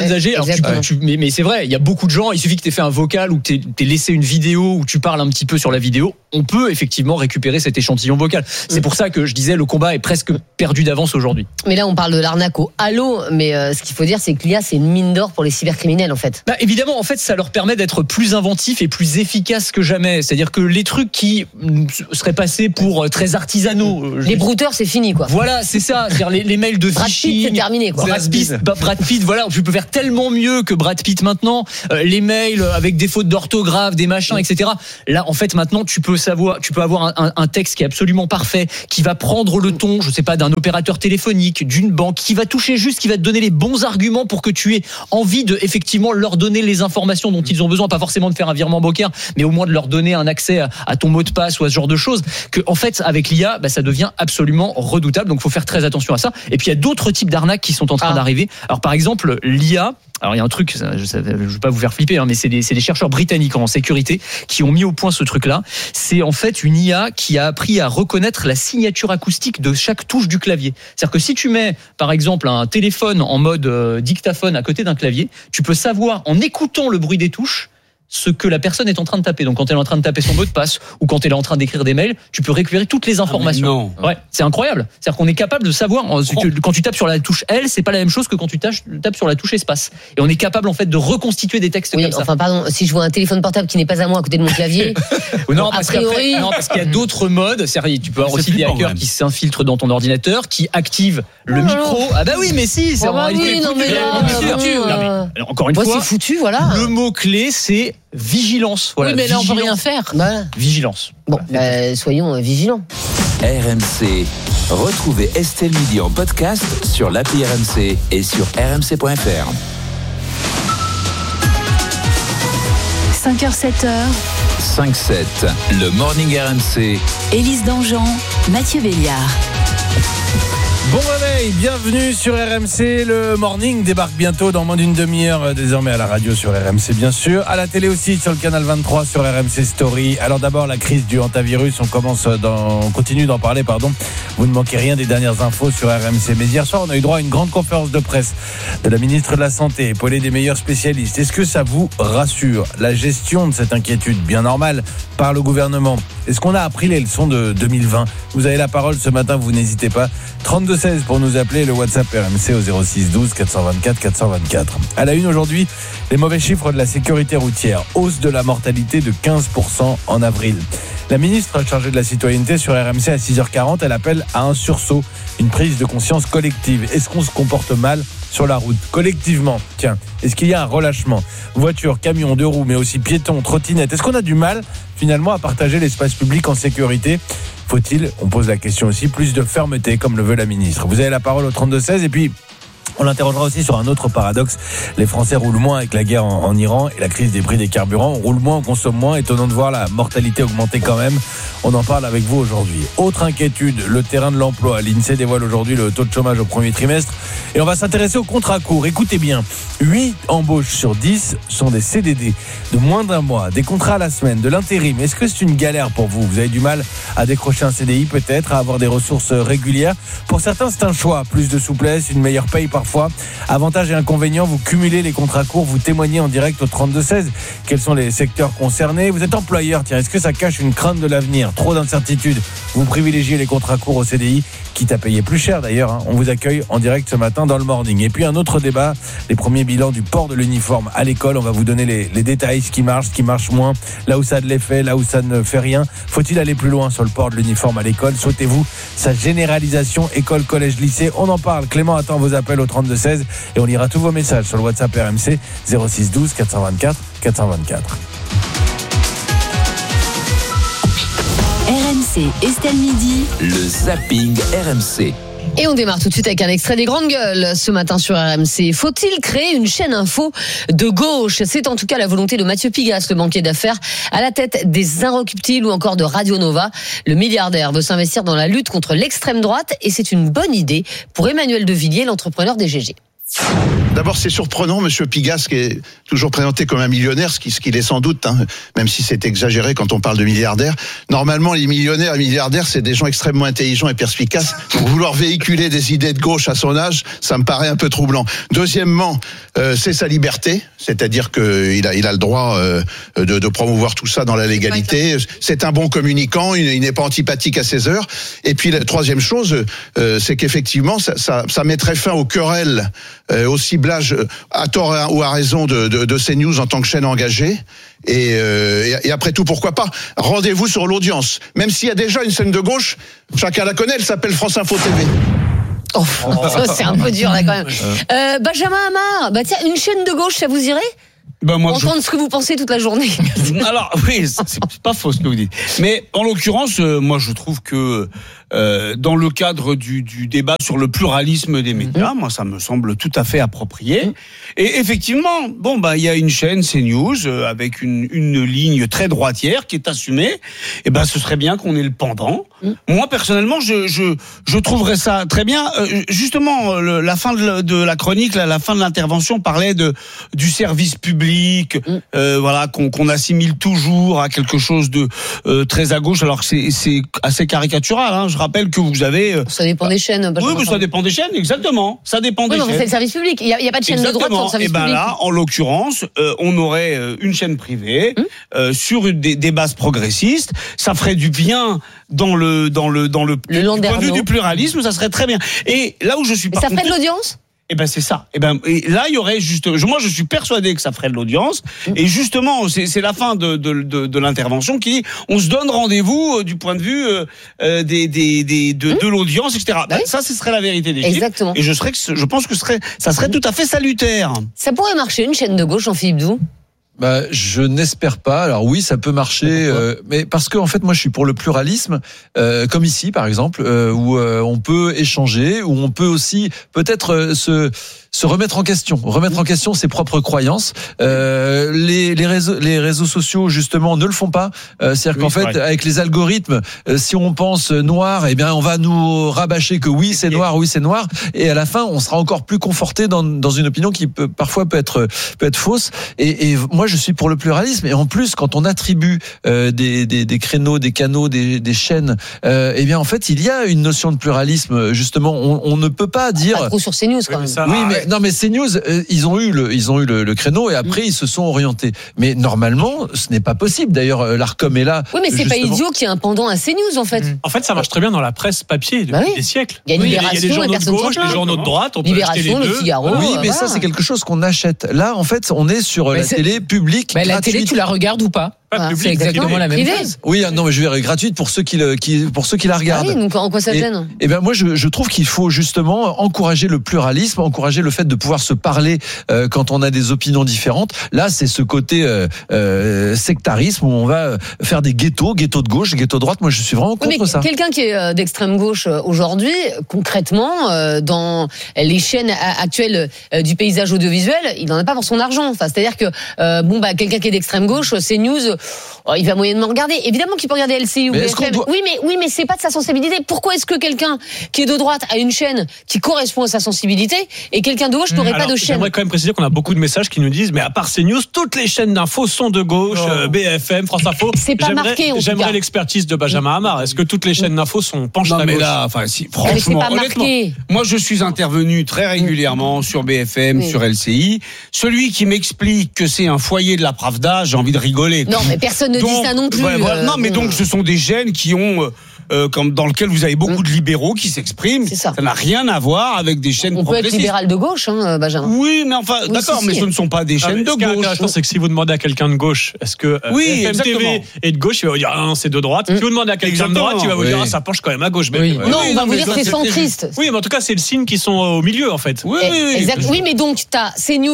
personnes ouais, âgées. Alors tu, tu, mais, mais c'est vrai, il y a beaucoup de gens. Il suffit que tu aies fait un vocal ou que tu aies laissé une vidéo où tu parles un petit peu sur la vidéo. On peut effectivement récupérer cet échantillon vocal. C'est pour ça que je disais le combat est presque perdu d'avance aujourd'hui. Mais là, on parle de l'arnaque au halo. Mais euh, ce qu'il faut dire, c'est que l'I A, c'est une mine d'or pour les cybercriminels, en fait. Bah, évidemment, en fait, ça leur permet d'être plus inventifs et plus efficaces que jamais. C'est-à-dire que les trucs qui seraient passés pour très artisanaux, les brouteurs, c'est fini, quoi. Voilà, c'est ça. C'est-à-dire les, les mails de Brad phishing. Pitt, c'est terminé, quoi. Brad Pitt, bah, Brad Pitt, voilà, tu peux faire tellement mieux que Brad Pitt maintenant. Euh, les mails avec des fautes d'orthographe, des machins, et cetera. Là, en fait, maintenant, tu peux savoir, tu peux avoir un, un, un texte qui est absolument parfait, qui va prendre le ton, je sais pas, d'un opérateur téléphonique, d'une banque, qui va toucher juste, qui va te donner les bons arguments pour que tu aies envie de effectivement leur donner les informations dont ils ont besoin, pas forcément de faire un virement bancaire, mais au moins de leur donner un accès à, à ton mot de passe ou à ce genre de choses. Que en fait, avec l'I A, bah, ça devient absolument redoutable. Donc, faut faire très attention à ça. Et puis, il y a d'autres types d'arnaques qui sont en train ah. d'arriver. Alors, par exemple, l'I A. Alors il y a un truc, je ne veux pas vous faire flipper, hein, mais c'est des, c'est des chercheurs britanniques en sécurité qui ont mis au point ce truc-là. C'est en fait une I A qui a appris à reconnaître la signature acoustique de chaque touche du clavier. C'est-à-dire que si tu mets, par exemple, un téléphone en mode euh, dictaphone à côté d'un clavier, tu peux savoir, en écoutant le bruit des touches, ce que la personne est en train de taper. Donc quand elle est en train de taper son mot de passe ou quand elle est en train d'écrire des mails, tu peux récupérer toutes les informations. Ah, ouais, c'est incroyable. C'est-à-dire qu'on est capable de savoir oh. quand tu tapes sur la touche L, c'est pas la même chose que quand tu tapes sur la touche espace. Et on est capable en fait de reconstituer des textes oui, comme ça. Enfin pardon, si je vois un téléphone portable qui n'est pas à moi à côté de mon clavier, non, a parce priori, non parce qu'il y a d'autres modes. C'est-à-dire, tu peux avoir aussi des hackers qui s'infiltrent dans ton ordinateur, qui activent le micro. Ah bah oui, mais si, c'est oh bah oui, non mais là, non, mais, encore une moi, fois, c'est foutu, voilà. Le mot clé, c'est vigilance. Voilà, oui, mais là, on peut rien faire. Bah. Vigilance. Bon, bah, soyons euh, vigilants. R M C. Retrouvez Estelle Midi en podcast sur l'appli R M C et sur r m c point f r. cinq heures sept heures. cinq sept. Le Morning R M C. Élise Dangean, Mathieu Béliard. Bon réveil, bienvenue sur R M C. Le Morning débarque bientôt dans moins d'une demi-heure, désormais à la radio sur R M C bien sûr, à la télé aussi sur le canal vingt-trois sur R M C Story. Alors d'abord la crise du hantavirus, on commence dans, on continue d'en parler pardon. Vous ne manquez rien des dernières infos sur R M C. Mais hier soir on a eu droit à une grande conférence de presse de la ministre de la Santé, épaulée des meilleurs spécialistes. Est-ce que ça vous rassure, la gestion de cette inquiétude bien normale par le gouvernement? Est-ce qu'on a appris les leçons de deux mille vingt? Vous avez la parole ce matin, vous n'hésitez pas. trente-deux seize pour nous appeler, le WhatsApp R M C au zéro six douze quatre cent vingt-quatre quatre cent vingt-quatre. À la une aujourd'hui, les mauvais chiffres de la sécurité routière. Hausse de la mortalité de quinze pour cent en avril. La ministre chargée de la citoyenneté sur R M C à six heures quarante, elle appelle à un sursaut, une prise de conscience collective. Est-ce qu'on se comporte mal sur la route collectivement? Tiens, est-ce qu'il y a un relâchement? Voitures, camions, deux roues, mais aussi piétons, trottinettes. Est-ce qu'on a du mal finalement à partager l'espace public en sécurité? Faut-il, on pose la question aussi, plus de fermeté comme le veut la ministre? Vous avez la parole au trente-deux seize et puis on l'interrogera aussi sur un autre paradoxe. Les Français roulent moins avec la guerre en, en Iran et la crise des prix des carburants. On roule moins, on consomme moins. Étonnant de voir la mortalité augmenter quand même. On en parle avec vous aujourd'hui. Autre inquiétude, le terrain de l'emploi. L'INSEE dévoile aujourd'hui le taux de chômage au premier trimestre. Et on va s'intéresser aux contrats courts. Écoutez bien, huit embauches sur dix sont des C D D de moins d'un mois, des contrats à la semaine, de l'intérim. Est-ce que c'est une galère pour vous? Vous avez du mal à décrocher un C D I peut-être, à avoir des ressources régulières? Pour certains, c'est un choix. Plus de souplesse, une meilleure paye parfois. Avantages et inconvénients, vous cumulez les contrats courts, vous témoignez en direct au trente-deux seize. Quels sont les secteurs concernés? Vous êtes employeur, tiens, est-ce que ça cache une crainte de l'avenir? Trop d'incertitudes, vous privilégiez les contrats courts au C D I, quitte à payer plus cher d'ailleurs, hein. On vous accueille en direct ce matin dans le Morning. Et puis un autre débat, les premiers bilans du port de l'uniforme à l'école. On va vous donner les, les détails, ce qui marche, ce qui marche moins, là où ça a de l'effet, là où ça ne fait rien. Faut-il aller plus loin sur le port de l'uniforme à l'école? Souhaitez-vous sa généralisation école, collège, lycée? On en parle. Clément attend vos appels au trente-deux seize et on lira tous vos messages sur le WhatsApp R M C zéro six douze quatre cent vingt-quatre quatre cent vingt-quatre. R M C Estelle Midi. Le zapping R M C. Et on démarre tout de suite avec un extrait des Grandes Gueules ce matin sur R M C. Faut-il créer une chaîne info de gauche? C'est en tout cas la volonté de Mathieu Pigasse, le banquier d'affaires à la tête des Inrecuptibles ou encore de Radio Nova. Le milliardaire veut s'investir dans la lutte contre l'extrême droite et c'est une bonne idée pour Emmanuel Devilliers, l'entrepreneur des G G. D'abord, c'est surprenant, Monsieur Pigas, qui est toujours présenté comme un millionnaire, ce qu'il est sans doute, hein, même si c'est exagéré quand on parle de milliardaires. Normalement, les millionnaires et milliardaires, c'est des gens extrêmement intelligents et perspicaces. Donc, vouloir véhiculer des idées de gauche à son âge, ça me paraît un peu troublant. Deuxièmement, euh, c'est sa liberté, c'est-à-dire qu'il a, il a le droit euh, de, de promouvoir tout ça dans la légalité. C'est un bon communicant, il, il n'est pas antipathique à ses heures. Et puis, la troisième chose, euh, c'est qu'effectivement, ça, ça, ça mettrait fin aux querelles, euh, au ciblage, à tort ou à raison, de, de, de CNews en tant que chaîne engagée. Et, euh, et après tout, pourquoi pas? Rendez-vous sur l'audience. Même s'il y a déjà une chaîne de gauche, chacun la connaît, elle s'appelle France Info T V. Oh, ça, c'est un peu dur là quand même. Euh, Benjamin Hamar, bah tiens, une chaîne de gauche, ça vous irait? Ben moi, entendre je... ce que vous pensez toute la journée. Alors oui, c'est pas faux ce que vous dites. Mais en l'occurrence, euh, moi je trouve que euh, dans le cadre du, du débat sur le pluralisme des médias, mmh. moi ça me semble tout à fait approprié. Mmh. Et effectivement, bon bah il y a une chaîne CNews euh, avec une, une ligne très droitière qui est assumée. Et ben ce serait bien qu'on ait le pendant. Mmh. Moi personnellement, je je je trouverais ça très bien. Euh, justement, le, la fin de, de la chronique, la, la fin de l'intervention parlait de du service public. Euh, voilà, qu'on, qu'on assimile toujours à quelque chose de euh, très à gauche, alors que c'est, c'est assez caricatural. Hein. Je rappelle que vous avez. Euh, ça dépend des chaînes. Oui, mais ça dépend des chaînes, exactement. Ça dépend oui, des chaînes. C'est le service public. Il n'y a, a pas de chaîne exactement. de droite sans service et ben public. Là, en l'occurrence, euh, on aurait une chaîne privée hum. euh, sur des, des bases progressistes. Ça ferait du bien dans le dans le dans le, le du point de vue du pluralisme. Ça serait très bien. Et là où je suis. Et ça ferait de l'audience. Eh ben c'est ça. Eh ben et là il y aurait juste. Moi je suis persuadé que ça ferait de l'audience. Et justement c'est, c'est la fin de, de, de, de l'intervention qui dit on se donne rendez-vous euh, du point de vue euh, des, des, des de, mmh. de l'audience, et cetera. Ben, oui. Ça ce serait la vérité des chiffres. Exactement. Et je serais je pense que ce serait ça serait tout à fait salutaire. Ça pourrait marcher une chaîne de gauche, Jean-Philippe Doux. Bah, je n'espère pas. Alors oui, ça peut marcher, euh, mais parce que en fait, moi, je suis pour le pluralisme, euh, comme ici, par exemple, euh, où euh, on peut échanger, où on peut aussi peut-être euh, se se remettre en question, remettre en question ses propres croyances. Euh, les, les réseaux, les réseaux sociaux justement ne le font pas. Euh, c'est-à-dire oui, qu'en fait, vrai. avec les algorithmes, euh, si on pense noir, eh bien, on va nous rabâcher que oui, c'est noir, oui, c'est noir, et à la fin, on sera encore plus conforté dans dans une opinion qui peut parfois peut être peut être fausse. Et, et moi, je suis pour le pluralisme. Et en plus, quand on attribue euh, des, des des créneaux, des canaux, des des chaînes, euh, eh bien, en fait, il y a une notion de pluralisme. Justement, on, on ne peut pas dire. Pas trop sur CNews quand même. Oui, oui mais non, mais CNews, euh, ils ont eu le, ils ont eu le, le créneau et après mmh. ils se sont orientés. Mais normalement, ce n'est pas possible. D'ailleurs, l'Arcom est là. Oui, mais c'est justement. pas idiot qu'il y ait un pendant à CNews en fait. Mmh. En fait, ça marche très bien dans la presse papier depuis bah oui. des siècles. Il y a Libération, oui, il y a des journaux de gauche, des journaux de droite. On peut Libération, les le deux. Figaro. Oui, mais voilà. ça c'est quelque chose qu'on achète. Là, en fait, on est sur mais la c'est... télé publique. Bah, la télé, tu la regardes ou pas? Pas c'est exactement la même privé. chose. Oui, non, mais je vais gratuite pour ceux qui, le, qui pour ceux qui la regardent. Ah oui, donc en quoi ça gêne? Et, et ben moi, je, je trouve qu'il faut justement encourager le pluralisme, encourager le fait de pouvoir se parler euh, quand on a des opinions différentes. Là, c'est ce côté euh, euh, sectarisme où on va faire des ghettos, ghettos de gauche, ghettos de droite. Moi, je suis vraiment contre oui, mais ça. Quelqu'un qui est d'extrême gauche aujourd'hui, concrètement, euh, dans les chaînes actuelles euh, du paysage audiovisuel, il n'en a pas pour son argent. Enfin, c'est-à-dire que euh, bon bah quelqu'un qui est d'extrême gauche, CNews, oh, il va moyennement regarder. Évidemment qu'il peut regarder L C I ou B F M. Doit... Oui, mais oui, mais c'est pas de sa sensibilité. Pourquoi est-ce que quelqu'un qui est de droite a une chaîne qui correspond à sa sensibilité et quelqu'un de gauche n'aurait mmh, pas de chaîne? J'aimerais quand même préciser qu'on a beaucoup de messages qui nous disent, mais à part CNews, toutes les chaînes d'infos sont de gauche, oh. B F M, France Info. C'est pas j'aimerais, marqué. En j'aimerais l'expertise de Benjamin Hamar. Est-ce que toutes les chaînes d'infos sont penchées à gauche? Mais là, enfin, si, franchement, pas marqué. Moi, je suis intervenu très régulièrement sur B F M, oui. sur L C I. Celui qui m'explique que c'est un foyer de la Pravda, j'ai envie de rigoler. Non, mais personne ne donc, dit ça non plus. Ouais, voilà. Non, mais donc ce sont des chaînes qui ont euh, comme dans lequel vous avez beaucoup de libéraux qui s'expriment. C'est ça. Ça n'a rien à voir avec des chaînes on progressistes. On peut être libéral de gauche, hein, Benjamin. Oui, mais enfin, oui, d'accord, si, mais si. ce ne sont pas des chaînes non, de gauche. Ce qui est intéressant, c'est que si vous demandez à quelqu'un de gauche, est-ce que euh, oui, F M T V est de gauche, il va vous dire ah non, c'est de droite. Mmh. Si vous demandez à quelqu'un exactement. de droite, il va vous oui. dire ah, ça penche quand même à gauche. Mais, oui. oui. Non, oui, on va non, vous dire que c'est centriste. Oui, mais en tout cas, c'est le signe qu'ils sont au milieu, en fait. Oui, oui, exact. Oui, mais donc, tu as CNews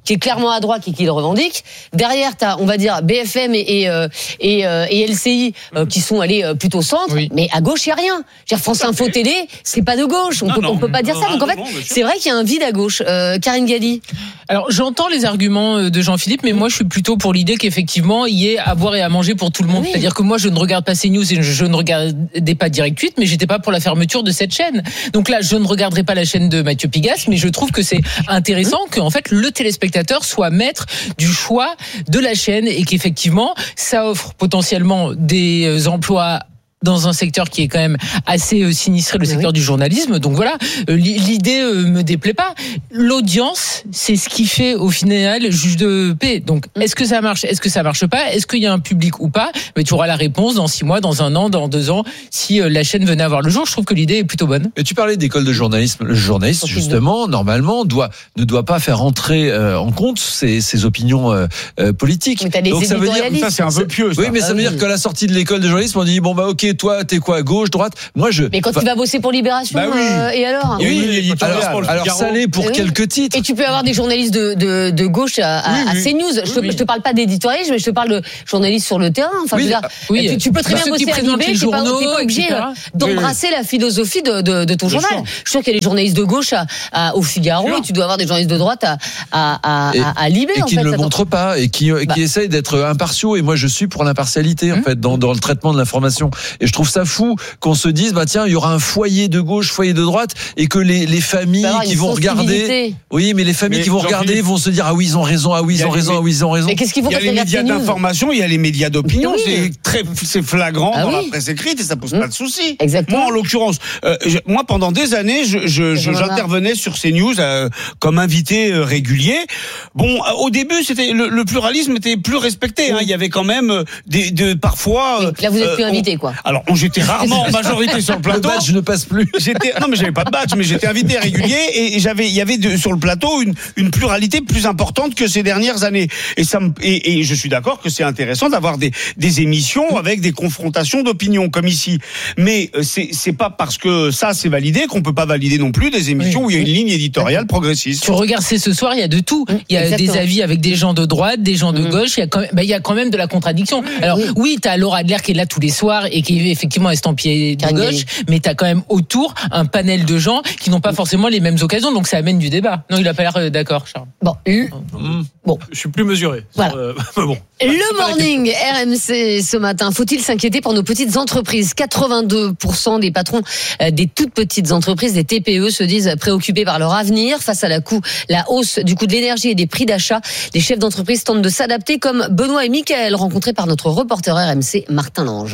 qui est clairement à droite et qui le revendique. Derrière, t'as, on va dire, B F M et, et, euh, et, euh, et L C I euh, qui sont allés euh, plutôt centre. Oui. Mais à gauche, il n'y a rien. Je veux dire, France Info Télé, c'est pas de gauche. On non, peut, non, on peut pas dire ça. Donc en fait, c'est vrai qu'il y a un vide à gauche. Euh, Karine Galli. Alors, j'entends les arguments de Jean-Philippe, mais moi, je suis plutôt pour l'idée qu'effectivement, il y ait à boire et à manger pour tout le monde. Oui. C'est-à-dire que moi, je ne regarde pas CNews et je ne regardais pas Direct huit, mais j'étais pas pour la fermeture de cette chaîne. Donc là, je ne regarderai pas la chaîne de Mathieu Pigasse, mais je trouve que c'est intéressant qu'en fait, le téléspectateur soit maître du choix de la chaîne et qu'effectivement, ça offre potentiellement des emplois dans un secteur qui est quand même assez euh, sinistré, le secteur oui. du journalisme. Donc voilà, euh, l'idée euh, me déplaît pas. L'audience, c'est ce qui fait au final juge de paix. Donc est-ce que ça marche, est-ce que ça marche pas, est-ce qu'il y a un public ou pas? Mais tu auras la réponse dans six mois, dans un an, dans deux ans, si euh, la chaîne venait à voir le jour. Je trouve que l'idée est plutôt bonne. Et tu parlais d'école de journalisme. Le journaliste, justement, normalement, doit ne doit pas faire entrer euh, en compte ses, ses opinions euh, euh, politiques. Mais t'as des Donc ça veut dire ça c'est un peu pieux. Ça. Oui, mais ça ah veut oui. dire qu'à la sortie de l'école de journalisme, on dit bon bah ok. Toi, t'es quoi, gauche, droite? Moi, je. Mais quand enfin, tu vas bosser pour Libération, bah oui. euh, et alors? Oui, oui, alors, alors ça l'est pour oui. quelques titres. Et tu peux avoir des journalistes de, de, de gauche à, à, oui, oui. à CNews. Je te, oui. je te parle pas d'éditorialisme, mais je te parle de journalistes sur le terrain. Enfin, oui, je veux dire, oui. tu, tu peux très bah, bien bosser à Libé, t'es pas, t'es pas obligé d'embrasser oui, oui. la philosophie de, de, de ton Bien journal. sûr. Je suis sûr qu'il y a des journalistes de gauche à, à, au Figaro, et tu dois avoir des journalistes de droite à, à, à, et, à, à Libé. Et en qui fait, ne le montrent pas, et qui, bah. qui essayent d'être impartiaux. Et moi, je suis pour l'impartialité, en hum. fait, dans, dans le traitement de l'information. Et je trouve ça fou qu'on se dise, bah tiens, il y aura un foyer de gauche, foyer de droite, et que les, les familles qui vont regarder, oui, mais les familles mais qui vont regarder vont se dire ah oui ils ont raison, ah oui ils ont raison, ah oui ils ont raison. Mais qu'est-ce qu'ils vont Il y a les médias d'information, il y a les médias d'opinion, oui. c'est très, c'est flagrant ah dans oui. la presse écrite et ça pose mmh. pas de souci. Exactement. Moi en l'occurrence, euh, je, moi pendant des années, je, je, je j'intervenais sur CNews euh, comme invité euh, régulier. Bon, euh, au début c'était le, le pluralisme était plus respecté. Hein. Il y avait quand même euh, des, de parfois. Euh, Là vous êtes euh, plus invité quoi. Alors on, j'étais rarement en majorité sur le plateau. Le badge ne passe plus. J'étais non mais j'avais pas de badge, mais j'étais invité régulier et j'avais il y avait de, sur le plateau une, une pluralité plus importante que ces dernières années. Et ça me, et, et je suis d'accord que c'est intéressant d'avoir des, des émissions avec des confrontations d'opinions comme ici. Mais c'est c'est pas parce que ça c'est validé qu'on peut pas valider non plus des émissions oui. où il y a une ligne éditoriale progressiste. Tu regardes C'est ce soir, il y a de tout. Il y a Exactement. des avis avec des gens de droite, des gens de mmh. gauche. Il y a quand même, bah, il y a quand même de la contradiction. Alors oui, oui tu as Laura Adler qui est là tous les soirs et qui est effectivement estampillée de gauche, gauche, mais tu as quand même autour un panel de gens qui n'ont pas forcément les mêmes occasions. Donc ça amène du débat. Non, il a pas l'air d'accord, Charles. Bon, le... bon, je suis plus mesuré. Voilà. Euh, bon. Le morning R M C ce matin. Faut-il s'inquiéter pour nos petites entreprises? quatre-vingt-deux pour cent des patrons des toutes petites entreprises, des T P E, se disent préoccupés par leur avenir face à la, coût, la hausse du coût de l'énergie et des prix d'achat. Les chefs d'entreprise tentent de s'adapter, comme Benoît et Mickaël, rencontrés par notre reporter R M C Martin Lange.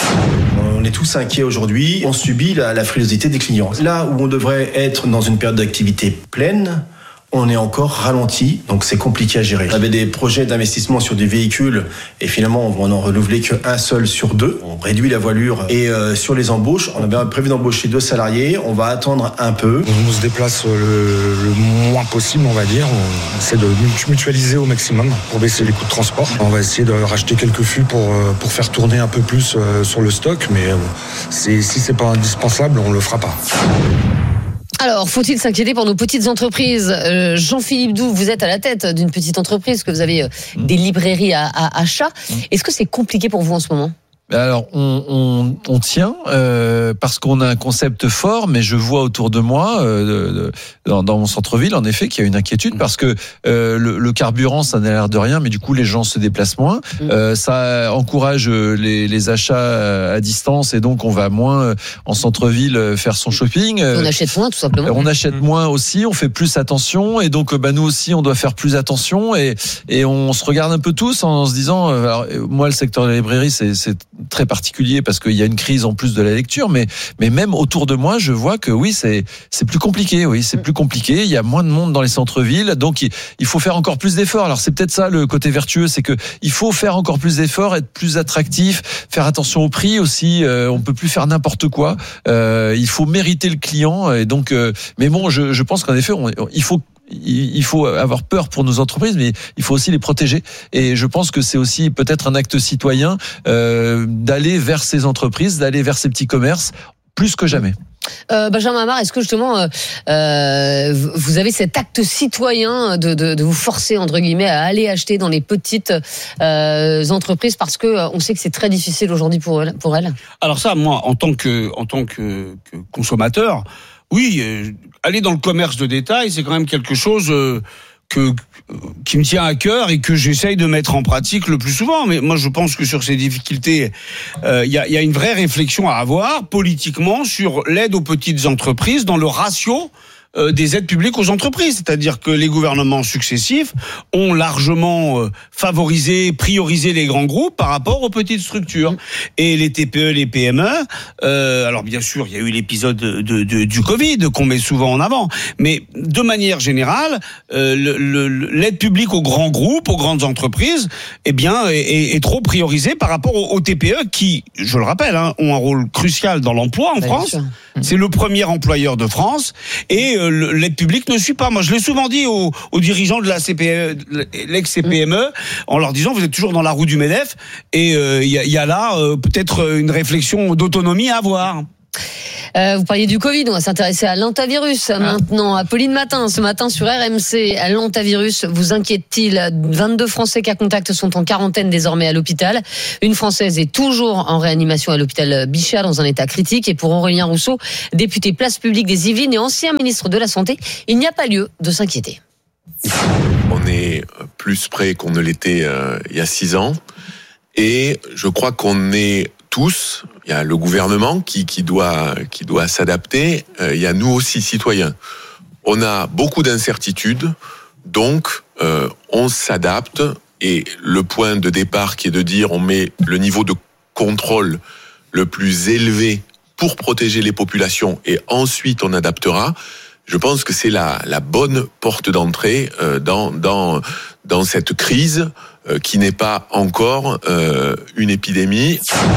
On est tous inquiets aujourd'hui. On subit la, la frilosité des clients. Là où on devrait être dans une période d'activité pleine, on est encore ralenti, donc c'est compliqué à gérer. On avait des projets d'investissement sur des véhicules et finalement on va en renouveler qu'un seul sur deux. On réduit la voilure et euh, sur les embauches, on avait prévu d'embaucher deux salariés. On va attendre un peu. On se déplace le, le moins possible, on va dire. On essaie de mutualiser au maximum pour baisser les coûts de transport. On va essayer de racheter quelques fûts pour pour faire tourner un peu plus sur le stock, mais c'est, si c'est pas indispensable, on le fera pas. Alors, faut-il s'inquiéter pour nos petites entreprises? euh, Jean-Philippe Doux, vous êtes à la tête d'une petite entreprise, que vous avez euh, mmh. des librairies à, à achat. Mmh. Est-ce que c'est compliqué pour vous en ce moment? Alors, on, on, on tient euh, parce qu'on a un concept fort, mais je vois autour de moi, euh, de, de, dans, dans mon centre-ville, en effet, qu'il y a une inquiétude parce que euh, le, le carburant, ça n'a l'air de rien, mais du coup, les gens se déplacent moins. Euh, ça encourage les, les achats à distance et donc on va moins en centre-ville faire son shopping. On achète moins, tout simplement. On achète moins aussi, on fait plus attention et donc bah, nous aussi, on doit faire plus attention et, et on se regarde un peu tous en se disant, alors, moi, le secteur de la librairie, c'est, c'est très particulier parce qu'il y a une crise en plus de la lecture, mais mais même autour de moi, je vois que oui, c'est c'est plus compliqué. Oui, c'est plus compliqué. Il y a moins de monde dans les centres-villes, donc il, il faut faire encore plus d'efforts. Alors c'est peut-être ça le côté vertueux, c'est que il faut faire encore plus d'efforts, être plus attractif, faire attention au prix aussi. Euh, on peut plus faire n'importe quoi. Euh, il faut mériter le client et donc. Euh, mais bon, je je pense qu'en effet, on, il faut il faut avoir peur pour nos entreprises, mais il faut aussi les protéger. Et je pense que c'est aussi peut-être un acte citoyen euh, d'aller vers ces entreprises, d'aller vers ces petits commerces, plus que jamais. Euh, Benjamin Amar, est-ce que justement euh, euh, vous avez cet acte citoyen de, de, de vous forcer entre guillemets à aller acheter dans les petites euh, entreprises parce que euh, on sait que c'est très difficile aujourd'hui pour elles, pour elles. Alors ça, moi, en tant que en tant que, que consommateur, oui, euh, aller dans le commerce de détail, c'est quand même quelque chose euh, que qui me tient à cœur et que j'essaye de mettre en pratique le plus souvent. Mais moi, je pense que sur ces difficultés, il euh, y, a, y a une vraie réflexion à avoir politiquement sur l'aide aux petites entreprises dans le ratio euh, des aides publiques aux entreprises. C'est-à-dire que les gouvernements successifs ont largement euh, favorisé, priorisé les grands groupes par rapport aux petites structures. Et les T P E, les P M E, euh, alors bien sûr, il y a eu l'épisode de, de, de, du Covid qu'on met souvent en avant, mais de manière générale, euh, le, le, l'aide publique aux grands groupes, aux grandes entreprises, eh bien, est, est, est trop priorisée par rapport aux, aux T P E qui, je le rappelle, hein, ont un rôle crucial dans l'emploi en Bien France. sûr. C'est le premier employeur de France et euh, l'aide publique ne suit pas. Moi, je l'ai souvent dit aux, aux dirigeants de la C P E, l'ex-C P M E, en leur disant vous êtes toujours dans la roue du MEDEF et il euh, y, y a là euh, peut-être une réflexion d'autonomie à avoir. Euh, vous parliez du Covid, on va s'intéresser à l'hantavirus ah. maintenant. Apolline Matin, ce matin sur R M C, l'hantavirus vous inquiète-t-il? vingt-deux Français cas contact sont en quarantaine désormais à l'hôpital. Une Française est toujours en réanimation à l'hôpital Bichat dans un état critique. Et pour Aurélien Rousseau, député Place Publique des Yvelines et ancien ministre de la Santé, il n'y a pas lieu de s'inquiéter. On est plus près qu'on ne l'était euh, il y a six ans. Et je crois qu'on est tous, il y a le gouvernement qui, qui doit, qui doit s'adapter, euh, il y a nous aussi, citoyens. On a beaucoup d'incertitudes, donc euh, on s'adapte, et le point de départ qui est de dire on met le niveau de contrôle le plus élevé pour protéger les populations, et ensuite on adaptera, je pense que c'est la, la bonne porte d'entrée euh, dans, dans, dans cette crise euh, qui n'est pas encore euh, une épidémie.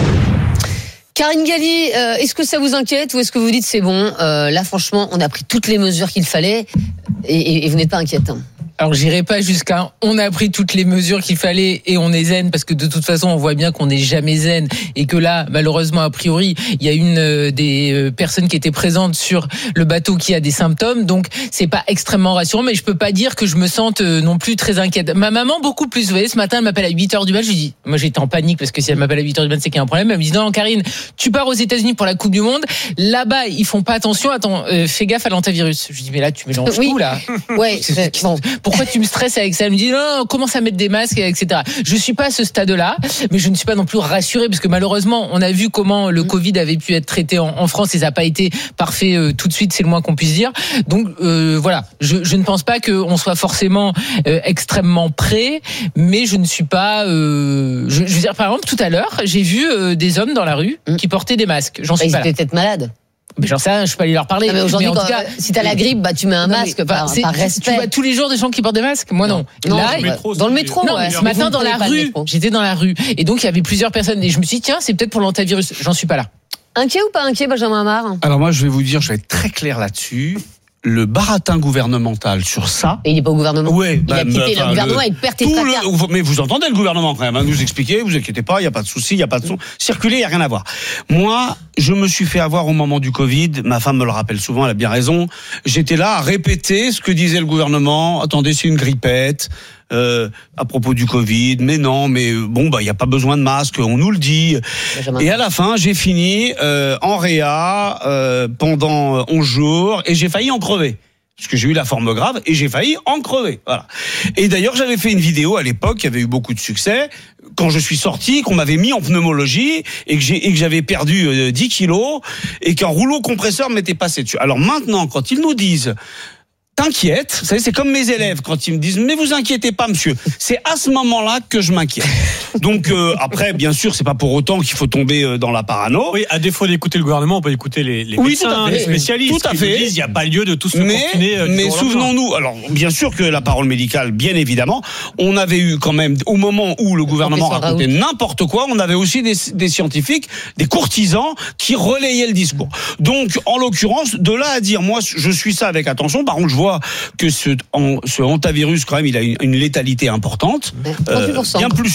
Karine Galli, euh, est-ce que ça vous inquiète ou est-ce que vous dites c'est bon, euh, là franchement on a pris toutes les mesures qu'il fallait et, et, et vous n'êtes pas inquiète hein? Alors j'irai pas jusqu'à on a pris toutes les mesures qu'il fallait et on est zen, parce que de toute façon on voit bien qu'on n'est jamais zen et que là malheureusement a priori il y a une euh, des euh, personnes qui étaient présentes sur le bateau qui a des symptômes, donc c'est pas extrêmement rassurant, mais je peux pas dire que je me sente euh, non plus très inquiète. Ma maman beaucoup plus, vous voyez, ce matin elle m'appelle à huit heures du mat, je lui dis, moi j'étais en panique parce que si elle m'appelle à huit heures du mat c'est qu'il y a un problème, elle me dit non Karine, tu pars aux États-Unis pour la Coupe du Monde, là-bas ils font pas attention, attends euh, fais gaffe à l'hantavirus. Je lui dis mais là tu mélanges oui. tout là. Ouais, bon. Pourquoi tu me stresses avec ça? Elle me dit non, commence à mettre des masques, et cetera. Je suis pas à ce stade-là, mais je ne suis pas non plus rassurée parce que malheureusement, on a vu comment le Covid avait pu être traité en, en France et ça n'a pas été parfait euh, tout de suite, c'est le moins qu'on puisse dire. Donc euh, voilà, je, je ne pense pas qu'on soit forcément euh, extrêmement prêt, mais je ne suis pas. Euh, je, je veux dire, par exemple, tout à l'heure, j'ai vu euh, des hommes dans la rue qui portaient des masques. J'en suis bah, pas ils là. étaient peut-être malades. Mais j'en sais rien, je peux aller leur parler. Non, mais aujourd'hui, mais en quand, tout cas, si t'as la grippe, bah tu mets un non, masque mais, par, c'est, par respect. Tu vois tous les jours des gens qui portent des masques? Moi non. non là, dans le métro, dans le métro non, ouais. Ce matin dans la rue, j'étais dans la rue et donc il y avait plusieurs personnes et je me suis dit tiens, c'est peut-être pour l'hantavirus. J'en suis pas là. Inquiet ou pas inquiet, Benjamin Amar? Alors moi, je vais vous dire, je vais être très clair là-dessus. Le baratin gouvernemental sur ça. Et il n'est pas au gouvernement. Ouais, il bah, a quitté bah, le enfin, gouvernement le, avec perte et fracas. Le, mais vous entendez le gouvernement quand même, hein, nous expliquer, vous inquiétez pas, il n'y a pas de souci, il n'y a pas de son. Circuler, il n'y a rien à voir. Moi, je me suis fait avoir au moment du Covid, ma femme me le rappelle souvent, elle a bien raison. J'étais là à répéter ce que disait le gouvernement. Attendez, c'est une grippette. Euh, à propos du Covid, mais non, mais bon, bah il y a pas besoin de masque, on nous le dit. Et à la fin, j'ai fini euh, en réa euh, pendant onze jours et j'ai failli en crever. Parce que j'ai eu la forme grave et j'ai failli en crever. Voilà. Et d'ailleurs, j'avais fait une vidéo à l'époque qui avait eu beaucoup de succès. Quand je suis sorti, qu'on m'avait mis en pneumologie et que j'ai et que j'avais perdu euh, dix kilos et qu'un rouleau compresseur m'était passé dessus. Alors maintenant, quand ils nous disent t'inquiète, vous savez, c'est comme mes élèves quand ils me disent mais vous inquiétez pas monsieur, c'est à ce moment-là que je m'inquiète. Donc euh, après bien sûr c'est pas pour autant qu'il faut tomber euh, dans la parano. Oui, à défaut d'écouter le gouvernement, on peut écouter les, les oui, médecins, les spécialistes tout à qui fait. nous disent il n'y a pas lieu de tous se mais, confiner. Euh, mais souvenons-nous, alors bien sûr que la parole médicale, bien évidemment, on avait eu quand même au moment où le gouvernement racontait n'importe quoi, on avait aussi des, des scientifiques, des courtisans qui relayaient le discours. Donc en l'occurrence, de là à dire moi je suis ça avec attention, par contre je vois que ce, en, ce hantavirus, quand même, il a une, une létalité importante, euh, bien plus supérieure à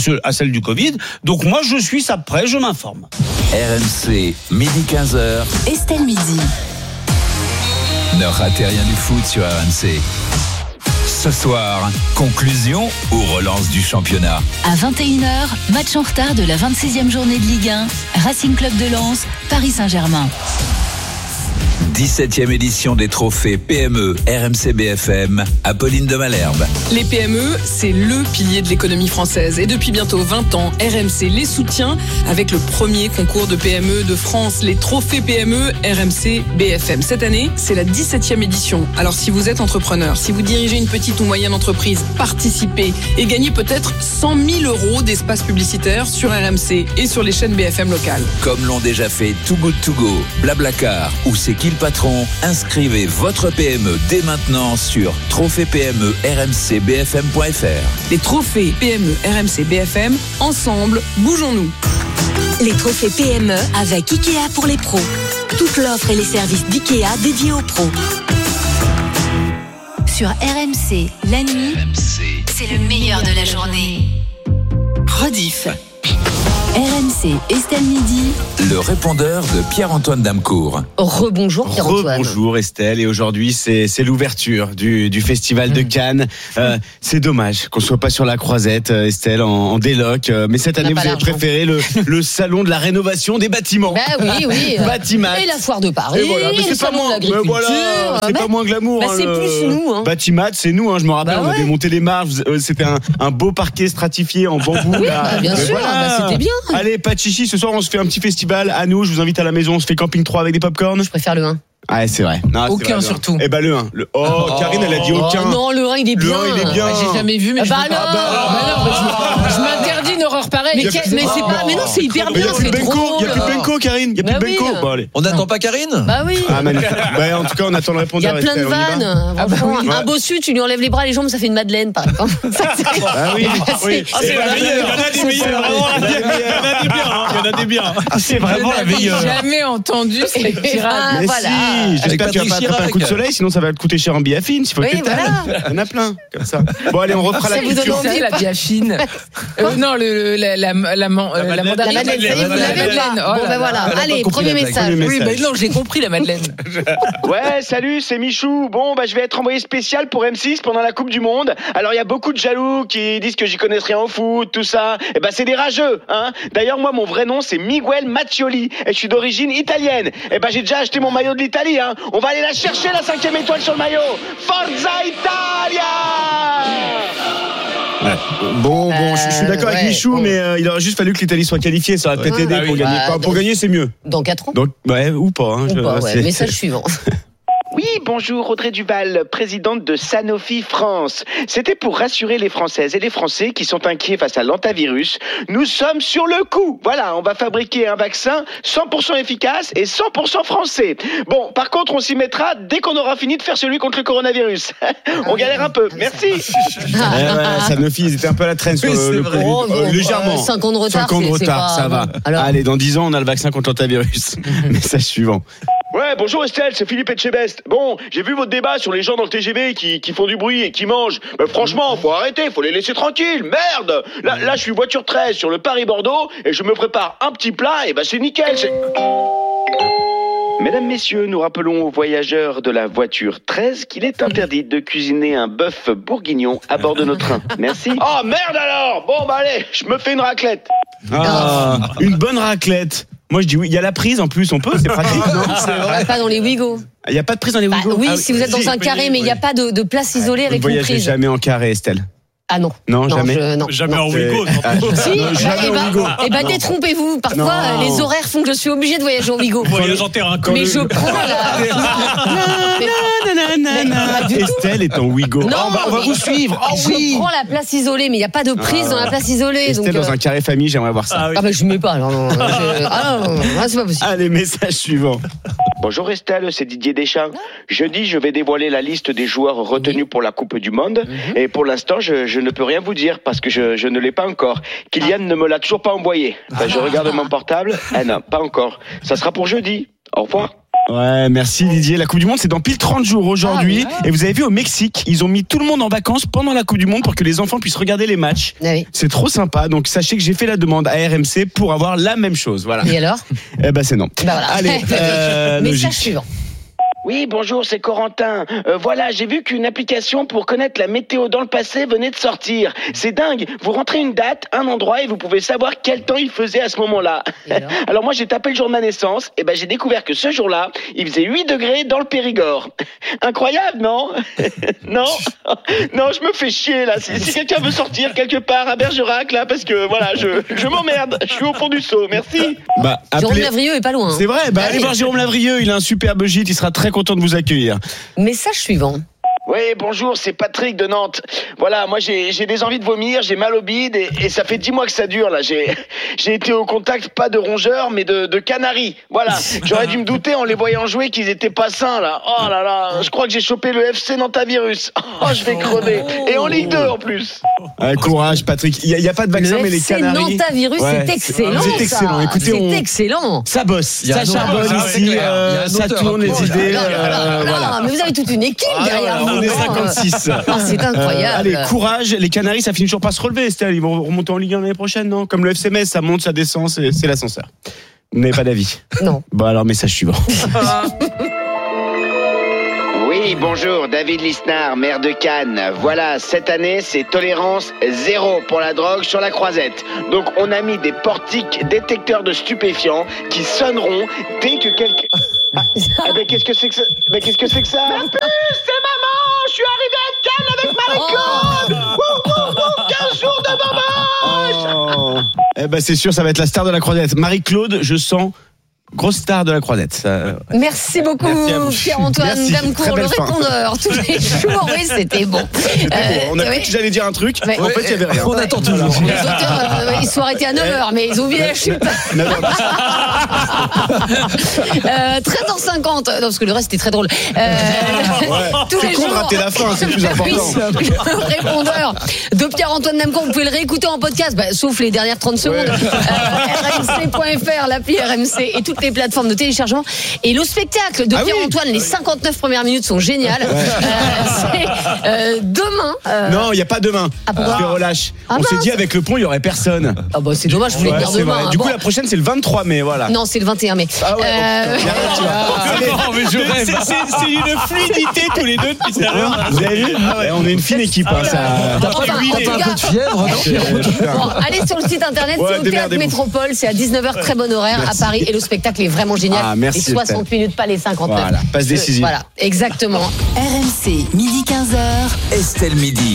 ce- à celle du Covid. Donc moi, je suis ça près, je m'informe. R M C, midi quinze heures. Estelle Midi. Ne ratez rien du foot sur R M C. Ce soir, conclusion ou relance du championnat. À vingt et une heures, match en retard de la vingt-sixième journée de Ligue un. Racing Club de Lens, Paris Saint-Germain. dix-septième édition des trophées P M E R M C B F M, Apolline de Malherbe. Les P M E, c'est le pilier de l'économie française. Et depuis bientôt vingt ans, R M C les soutient avec le premier concours de P M E de France, les trophées P M E R M C B F M. Cette année, c'est la dix-septième édition. Alors si vous êtes entrepreneur, si vous dirigez une petite ou moyenne entreprise, participez et gagnez peut-être cent mille euros d'espace publicitaire sur R M C et sur les chaînes B F M locales. Comme l'ont déjà fait Too Good To Go, Blablacar ou C'est qui le patron, inscrivez votre P M E dès maintenant sur trophée P M E R M C B F M point F R. Les trophées P M E R M C B F M, ensemble, bougeons-nous. Les trophées P M E avec Ikea pour les pros. Toute l'offre et les services d'Ikea dédiés aux pros. Sur R M C, la nuit, c'est le meilleur de la journée. Rediff. R M C, Estelle Midi. Le répondeur de Pierre-Antoine Damcourt. Rebonjour Pierre-Antoine. Rebonjour Estelle, et aujourd'hui c'est c'est l'ouverture du du festival de Cannes. Euh, c'est dommage qu'on soit pas sur la Croisette, euh, Estelle, en, en déloc. Euh, mais cette On n'a année pas vous avez l'argent. préféré le le salon de la rénovation des bâtiments. Bah oui, oui. Batimat. Et la foire de Paris, Et voilà, mais et le c'est pas salon de moins, mais l'agriculture. voilà, c'est Bah, pas moins glamour. bah, hein, c'est le- plus nous. Hein. Batimat, c'est nous. Hein, je me rappelle, Bah on ouais. avait monté les marches. euh, C'était un, un beau parquet stratifié en bambou. Oui, là. bah, bien Mais sûr, bah, c'était bien. Allez, pas de chichi. Ce soir, on se fait un petit festival. À nous, je vous invite à la maison. On se fait camping trois avec des popcorn. Je préfère le un. Ah, c'est vrai. Non, c'est Aucun, vrai, le un. surtout. Eh ben le un. Le... Oh, Oh. Karine, elle a dit Oh, aucun. non, le un, il est Le bien. un, il est bien. Bah, j'ai jamais vu, mais Ah je bah veux pas. alors. Bah non, mais je, je m'interdis une horreur pareille. Mais, Y a quel- plus- mais c'est pas, mais non, c'est hyper Mais il bien, n'y a plus c'est Benko, drôle. il n'y a plus Benko, Karine, il n'y a Bah plus oui. Benko. Bon, allez. On n'attend pas Karine? Bah oui. Ah, magnifique. Bah, en tout cas, on attend le Il y répondeur. a plein de Estelle, on y va. vannes. Ah, bah Franchement, oui. un bossu, tu lui enlèves les bras, les jambes, ça fait une madeleine, par exemple. Ça, c'est- Ah oui, oui. Ah, c'est la la meilleure. Il y en a des meilleurs, vraiment. Il y en a des biens, hein. Il y en a des biens. Ah, c'est vraiment la J'ai meilleure. jamais entendu cette Ah, tirade. Mais voilà. si, j'espère Avec que tu vas Patrick pas attraper un coup de Chirac. soleil, sinon ça va te coûter cher en biafine, s'il faut Oui, que t'étales. voilà. Il y en a plein, comme ça. Bon, allez, on refera Ça la vous donne culture. envie. C'est la biafine. Euh, non, le, la, la, la, la, man- euh, la madeleine. mandarine. La madeleine, ça y est, vous La l'avez madeleine. pas. Oh Bon, là ben là. voilà. Elle a pas Allez, compris premier la blague. message. Premier Oui, message. bah non, j'ai compris la madeleine. Ouais, salut, c'est Michou. Bon, bah, je vais être envoyé spécial pour M six pendant la Coupe du Monde. Alors, il y a beaucoup de jaloux qui disent que j'y connais rien au foot, tout ça. Eh ben, c'est des rageux, hein. D'ailleurs, moi, mon vrai nom, c'est Miguel Maccioli. Et je suis d'origine italienne. Eh ben, j'ai déjà acheté mon maillot de l'Italie, hein. On va aller la chercher, la cinquième étoile sur le maillot. Forza Italia! Bon, bon, je, je suis d'accord Euh, avec ouais, Michou, bon. mais euh, il aurait juste fallu que l'Italie soit qualifiée. Ça aurait peut-être Ouais. aidé Ah pour oui. gagner. Bah, Pour- pour donc- gagner, c'est mieux. Dans quatre ans. Donc, ouais, ou pas. Hein, Ou je- pas, ouais. c'est- Message suivant. Oui, bonjour, Audrey Duval, présidente de Sanofi France. C'était pour rassurer les Françaises et les Français qui sont inquiets face à l'antavirus. Nous sommes sur le coup. Voilà, on va fabriquer un vaccin cent pour cent efficace et cent pour cent français. Bon, par contre, on s'y mettra dès qu'on aura fini de faire celui contre le coronavirus. On galère un peu. Merci. Eh ouais, Sanofi, ils étaient un peu à la traîne sur Oui, le, c'est le vrai. Covid. Oh, Euh, bon, légèrement. euh, cinq ans de retard, cinq ans de c'est- c'est retard, pas- ça va. bon. Alors Allez, dans dix ans, on a le vaccin contre l'antavirus. Message suivant. Ouais, bonjour Estelle, c'est Philippe Etchebest. Bon, j'ai vu votre débat sur les gens dans le T G V qui, qui font du bruit et qui mangent. Mais franchement, faut arrêter, faut les laisser tranquilles. Merde. Là, là, je suis voiture treize sur le Paris-Bordeaux et je me prépare un petit plat et bah c'est nickel. c'est- Mesdames, Messieurs, nous rappelons aux voyageurs de la voiture treize qu'il est interdit de cuisiner un bœuf bourguignon à bord de nos trains. Merci. Oh merde alors. Bon bah allez, je me fais une raclette. Ah, une bonne raclette. Moi, je dis oui. Il y a la prise en plus, on peut, c'est pratique, non? Ah, pas dans les Ouigo. Il n'y a pas de prise dans les Bah, Ouigo. oui, Ah si vous êtes dans un carré, mais il n'y a pas de, de place isolée Vous avec ne une voyagez prise. jamais en carré, Estelle. Ah non. Non, jamais. je- non. Jamais non. en Ouigo. Ah, Si, non, bah, jamais eh en ben, Ouigo. eh ben, Non. détrompez-vous. Parfois, Non. euh, les horaires font que je suis obligée de voyager en Ouigo. Voyage en terrain. Quand Mais le- je prends la. Mais pas du tout. Estelle est en Ouigo. Non, Ah, on va, on va mais vous suivre. Oh je oui. prends la place isolée, mais il n'y a pas de prise Ah. dans la place isolée. Estelle donc, dans euh, un carré famille, j'aimerais voir ça. Ah oui. Ah bah je ne mets pas. Non, non, je- Ah non, non, non, c'est pas possible. Allez, message suivant. Bonjour Estelle, c'est Didier Deschamps. Jeudi, je vais dévoiler la liste des joueurs retenus pour la Coupe du Monde. Et pour l'instant, je, je ne peux rien vous dire parce que je, je ne l'ai pas encore. Kylian ne me l'a toujours pas envoyé. Enfin, je regarde mon portable. Ah non, pas encore. Ça sera pour jeudi. Au revoir. Ouais, merci Didier. La Coupe du Monde, c'est dans pile trente jours aujourd'hui. Ah, oui. Et vous avez vu, au Mexique, ils ont mis tout le monde en vacances pendant la Coupe du Monde pour que les enfants puissent regarder les matchs. Ah, oui. C'est trop sympa. Donc sachez que j'ai fait la demande à R M C pour avoir la même chose. Voilà. Et alors ? Eh ben c'est non. Bah voilà. Allez, euh, message suivant. Oui, bonjour, c'est Corentin. Euh, voilà, j'ai vu qu'une application pour connaître la météo dans le passé venait de sortir. C'est dingue. Vous rentrez une date, un endroit et vous pouvez savoir quel temps il faisait à ce moment-là. Alors, alors moi, j'ai tapé le jour de ma naissance et ben j'ai découvert que ce jour-là, il faisait huit degrés dans le Périgord. Incroyable, non ? Non, non, je me fais chier là. Si, si quelqu'un veut sortir quelque part à Bergerac là, parce que voilà, je, je m'emmerde. Je suis au fond du seau. Merci. Bah, appelez... Jérôme Lavrieux est pas loin. Hein. C'est vrai. Bah, bah allez oui. voir Jérôme Lavrieux. Il a un superbe gîte. Il sera très content de vous accueillir. Message suivant. Oui, bonjour, c'est Patrick de Nantes. Voilà, moi j'ai, j'ai des envies de vomir, j'ai mal au bide et, et ça fait dix mois que ça dure là. J'ai, j'ai été au contact pas de rongeurs mais de, de canaris. Voilà, j'aurais dû me douter en les voyant jouer qu'ils étaient pas sains là. Oh là là, je crois que j'ai chopé le F C Nantavirus. Oh, je vais crever. Et en Ligue deux en plus. Ouais, courage Patrick, il n'y a, a pas de vaccin le mais les F C canaris. Nantavirus, ouais, c'est excellent. C'est excellent. Ça. Écoutez, c'est on... excellent. Ça bosse, ça charbonne ici, euh, ça tourne les idées. Euh, non, voilà. Mais vous avez toute une équipe ah, derrière voilà, vous. On est cinquante-six. Ah, c'est incroyable. Euh, allez, courage. Les Canaries, ça finit toujours pas se relever, Estelle. Ils vont remonter en Ligue un l'année prochaine, non ? Comme le F C Metz, ça monte, ça descend, c'est, c'est l'ascenseur. Vous n'avez pas d'avis ? Non. Bon, alors, message suivant. Oui, bonjour, David Lisnard, maire de Cannes. Voilà, cette année, c'est tolérance zéro pour la drogue sur la Croisette. Donc, on a mis des portiques détecteurs de stupéfiants qui sonneront dès que quelqu'un... Ah, ah ben qu'est-ce que c'est que ça ? Ben qu'est-ce que c'est que ça ? Ma puce, c'est maman ! Je suis arrivé à Cannes avec Marie-Claude ! Oh. Wouh, wouh, wouh, quinze jours de maman ! Oh. Eh ben c'est sûr, ça va être la star de la Croisette. Marie-Claude, je sens... Grosse star de la Croisette. Ça... Merci beaucoup, Pierre-Antoine Damecourt, le répondeur. Tous les jours, oui, c'était bon. C'était euh, bon. On a cru oui. que j'allais dire un truc. Mais en fait, il n'y avait rien. On attend toujours. Les auteurs, euh, ils sont arrêtés à neuf heures, mais ils ont oublié la chute. euh, treize heures cinquante. Non, parce que le reste, c'était très drôle. Euh, ouais. Tous c'est les con jours. de rater la fin, c'est le plus important. Oui, le répondeur de Pierre-Antoine Damecourt, vous pouvez le réécouter en podcast, bah, sauf les dernières trente secondes. Ouais. Euh, R M C point F R, l'appli R M C et toutes les plateformes de téléchargement. Et le spectacle de ah Pierre-Antoine, oui. les cinquanteneuf premières minutes sont géniales. Ouais. Euh, c'est euh, demain. Euh... Non, il n'y a pas demain. Ah, je fais relâche. Ah, On mince. s'est dit avec le pont, il n'y aurait personne. Ah bah c'est dommage, je voulais ouais, dire demain. Hein, du coup, bon. la prochaine, c'est le vingt-trois mai, voilà. Non, c'est le vingt et un mai. Ah ouais. Euh... C'est, c'est, c'est une fluidité tous les deux depuis tout à l'heure. Vous avez vu ah ouais. On est une fine équipe. Hein, ça... T'as pas, enfin, pas un peu de fièvre bon, allez sur le site internet, ouais, c'est au Théâtre Métropole, c'est à dix-neuf heures, très bon horaire merci. À Paris et le spectacle est vraiment génial. Ah, merci, les soixante Estelle. Minutes, pas les cinquante-neuf. Voilà, passe décisive. Voilà, exactement. R M C, midi quinze heures. Estelle Midi.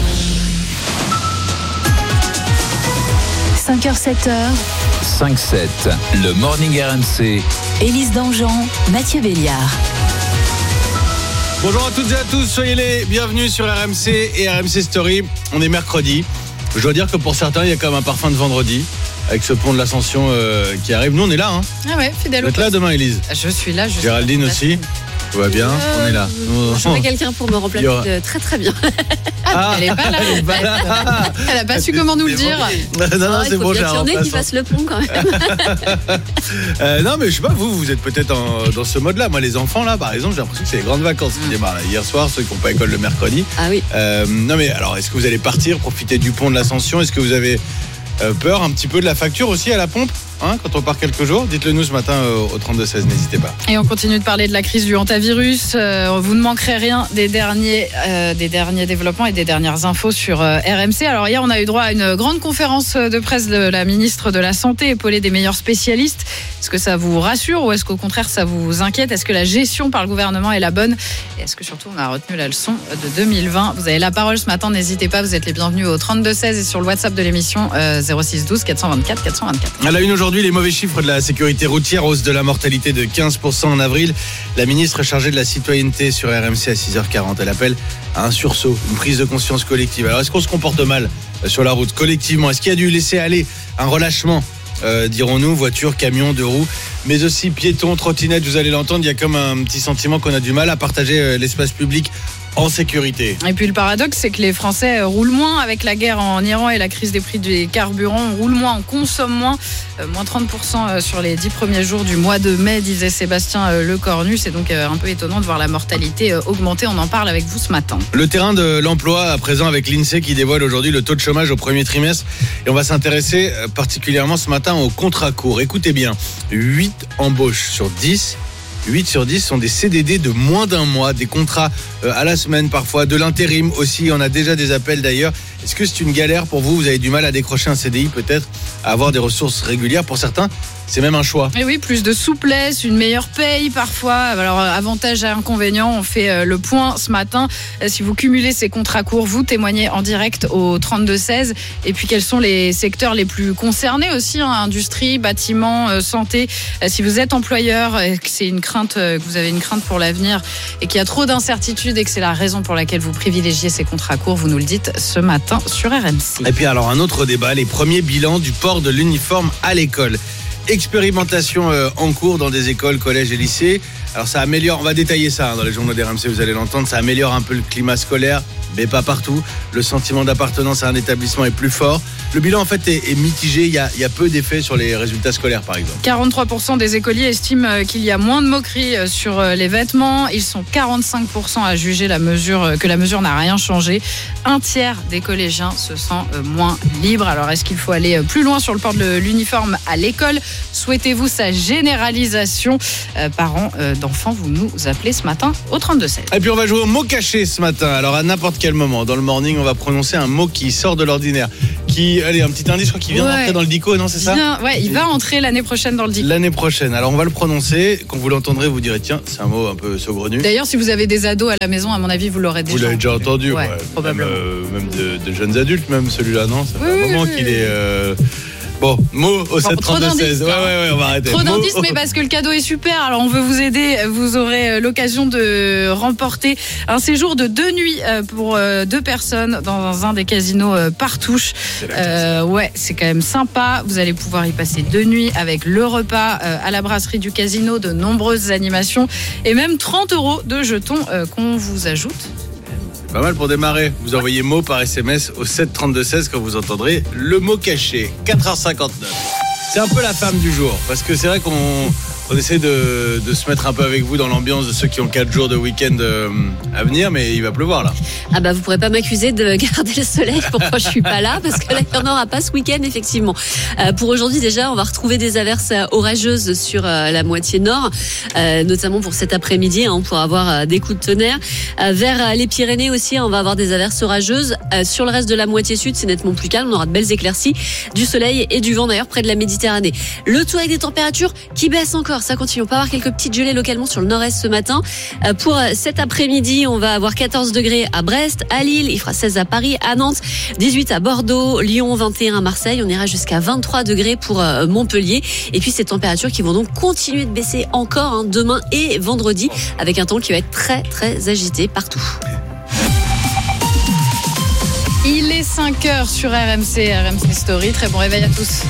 cinq heures, sept heures. cinq sept, le Morning R M C. Élise Dangean, Mathieu Béliard. Bonjour à toutes et à tous, soyez les bienvenus sur R M C et R M C Story. On est mercredi. Je dois dire que pour certains, il y a quand même un parfum de vendredi. Avec ce pont de l'Ascension euh, qui arrive. Nous, on est là. Hein. Ah ouais, fidèle. Vous êtes là demain, Élise ? Je suis là. Je Géraldine suis aussi. Tout va bien, euh, on est là. J'aurai quelqu'un pour me remplacer aura... de très très bien. Ah, elle est pas là. Elle, pas là. Elle a pas su comment nous le dire. Non, non, ah, c'est il faut bon, bien qu'il y en ait qui fassent le pont quand même. euh, non, mais je sais pas, vous, vous êtes peut-être en, dans ce mode-là. Moi, les enfants, là, par exemple, j'ai l'impression que c'est les grandes vacances qui démarrent. Hier soir, ceux qui n'ont pas école le mercredi. Ah oui. Euh, non, mais alors, est-ce que vous allez partir, profiter du pont de l'Ascension ? Est-ce que vous avez euh, peur un petit peu de la facture aussi à la pompe ? Hein, quand on part quelques jours, dites-le nous ce matin euh, au trente-deux seize, n'hésitez pas. Et on continue de parler de la crise du hantavirus. Euh, vous ne manquerez rien des derniers, euh, des derniers développements et des dernières infos sur euh, R M C. Alors hier, on a eu droit à une grande conférence de presse de la ministre de la Santé, épaulée des meilleurs spécialistes. Est-ce que ça vous rassure ou est-ce qu'au contraire ça vous inquiète ? Est-ce que la gestion par le gouvernement est la bonne ? Et est-ce que surtout on a retenu la leçon de deux mille vingt ? Vous avez la parole ce matin, n'hésitez pas, vous êtes les bienvenus au trente-deux seize et sur le WhatsApp de l'émission euh, zéro six douze quatre cent vingt-quatre quatre cent vingt-quatre. À la une aujourd'hui, les mauvais chiffres de la sécurité routière, hausse de la mortalité de quinze pour cent en avril. La ministre chargée de la citoyenneté sur R M C à six heures quarante, elle appelle à un sursaut, une prise de conscience collective. Alors est-ce qu'on se comporte mal sur la route collectivement ? Est-ce qu'il y a dû laisser aller un relâchement ? Euh, dirons-nous, voitures, camions, deux roues, mais aussi piétons, trottinettes, vous allez l'entendre, il y a comme un petit sentiment qu'on a du mal à partager euh, l'espace public en sécurité. Et puis le paradoxe, c'est que les Français roulent moins avec la guerre en Iran et la crise des prix des carburants. On roule moins, on consomme moins, euh, moins trente pour cent sur les dix premiers jours du mois de mai, disait Sébastien euh, Lecornu. C'est donc euh, un peu étonnant de voir la mortalité euh, augmenter. On en parle avec vous ce matin. Le terrain de l'emploi à présent avec l'INSEE qui dévoile aujourd'hui le taux de chômage au premier trimestre. Et on va s'intéresser euh, particulièrement ce matin aux contrats courts. Écoutez bien, huit embauches sur dix. huit sur dix sont des C D D de moins d'un mois, des contrats à la semaine parfois, de l'intérim aussi. On a déjà des appels d'ailleurs. Est-ce que c'est une galère pour vous ? Vous avez du mal à décrocher un C D I peut-être, à avoir des ressources régulières. Pour certains, c'est même un choix. Et oui, plus de souplesse, une meilleure paye parfois. Alors, avantages et inconvénients, on fait le point ce matin. Si vous cumulez ces contrats courts, vous témoignez en direct au trente-deux seize. Et puis, quels sont les secteurs les plus concernés aussi, hein, industrie, bâtiment, santé. Si vous êtes employeur et que c'est une crainte, que vous avez une crainte pour l'avenir et qu'il y a trop d'incertitudes et que c'est la raison pour laquelle vous privilégiez ces contrats courts, vous nous le dites ce matin sur R M C. Et puis alors, un autre débat, les premiers bilans du port de l'uniforme à l'école. Expérimentation euh, en cours dans des écoles, collèges et lycées. Alors ça améliore, on va détailler ça hein, dans les journaux d'R M C, vous allez l'entendre, ça améliore un peu le climat scolaire, mais pas partout. Le sentiment d'appartenance à un établissement est plus fort. Le bilan en fait est, est mitigé, il y, a, il y a peu d'effets sur les résultats scolaires par exemple. quarante-trois pour cent des écoliers estiment qu'il y a moins de moqueries sur les vêtements. Ils sont quarante-cinq pour cent à juger la mesure, que la mesure n'a rien changé. Un tiers des collégiens se sent moins libre. Alors est-ce qu'il faut aller plus loin sur le port de l'uniforme à l'école ? Souhaitez-vous sa généralisation ? euh, Parents euh, d'enfants, vous nous appelez ce matin au trente-deux seize. Et puis on va jouer au mot caché ce matin. Alors à n'importe quel moment dans le morning, on va prononcer un mot qui sort de l'ordinaire. Qui, allez, un petit indice, je crois qu'il vient ouais. d'entrer dans le dico, non, c'est ça ? Bien, ouais, il va entrer l'année prochaine dans le dico. L'année prochaine. Alors on va le prononcer. Quand vous l'entendrez, vous direz tiens, c'est un mot un peu saugrenu. D'ailleurs, si vous avez des ados à la maison, à mon avis, vous l'aurez déjà. Vous l'avez déjà entendu, ouais, ouais. Probablement. Même, euh, même de, de jeunes adultes, même celui-là, non ? Ça fait oui, un moment oui, qu'il oui. est. Euh... Bon, mot au sept trente-deux seize. Ouais, ouais, ouais, on va arrêter. Trop mot d'indices, au... mais parce que le cadeau est super. Alors, on veut vous aider. Vous aurez l'occasion de remporter un séjour de deux nuits pour deux personnes dans un des casinos Partouche. Euh, ouais, c'est quand même sympa. Vous allez pouvoir y passer deux nuits avec le repas à la brasserie du casino, de nombreuses animations et même trente euros de jetons qu'on vous ajoute. Pas mal pour démarrer. Vous envoyez mot par S M S au sept trente-deux seize quand vous entendrez le mot caché. quatre heures cinquante-neuf. C'est un peu la femme du jour. Parce que c'est vrai qu'on on essaie de, de se mettre un peu avec vous dans l'ambiance de ceux qui ont quatre jours de week-end euh, à venir. Mais il va pleuvoir là. Ah bah vous pourrez pas m'accuser de garder le soleil. Pourquoi je suis pas là ? Parce que là, il n'y en aura pas ce week-end effectivement. Euh, pour aujourd'hui déjà, on va retrouver des averses orageuses sur euh, la moitié nord. Euh, notamment pour cet après-midi. Hein, on pourra avoir euh, des coups de tonnerre. Euh, vers euh, les Pyrénées aussi, on va avoir des averses orageuses. Euh, sur le reste de la moitié sud, c'est nettement plus calme. On aura de belles éclaircies, du soleil et du vent d'ailleurs près de la Méditerranée. Le tout avec des températures qui baissent encore. Ça continue. On peut avoir quelques petites gelées localement sur le nord-est ce matin. Euh, pour cet après-midi, on va avoir quatorze degrés à Brest, à Lille. Il fera seize à Paris, à Nantes, dix-huit à Bordeaux, Lyon, vingt et un à Marseille. On ira jusqu'à vingt-trois degrés pour euh, Montpellier. Et puis ces températures qui vont donc continuer de baisser encore hein, demain et vendredi avec un temps qui va être très très agité partout. Il est cinq heures sur R M C, R M C Story. Très bon réveil à tous.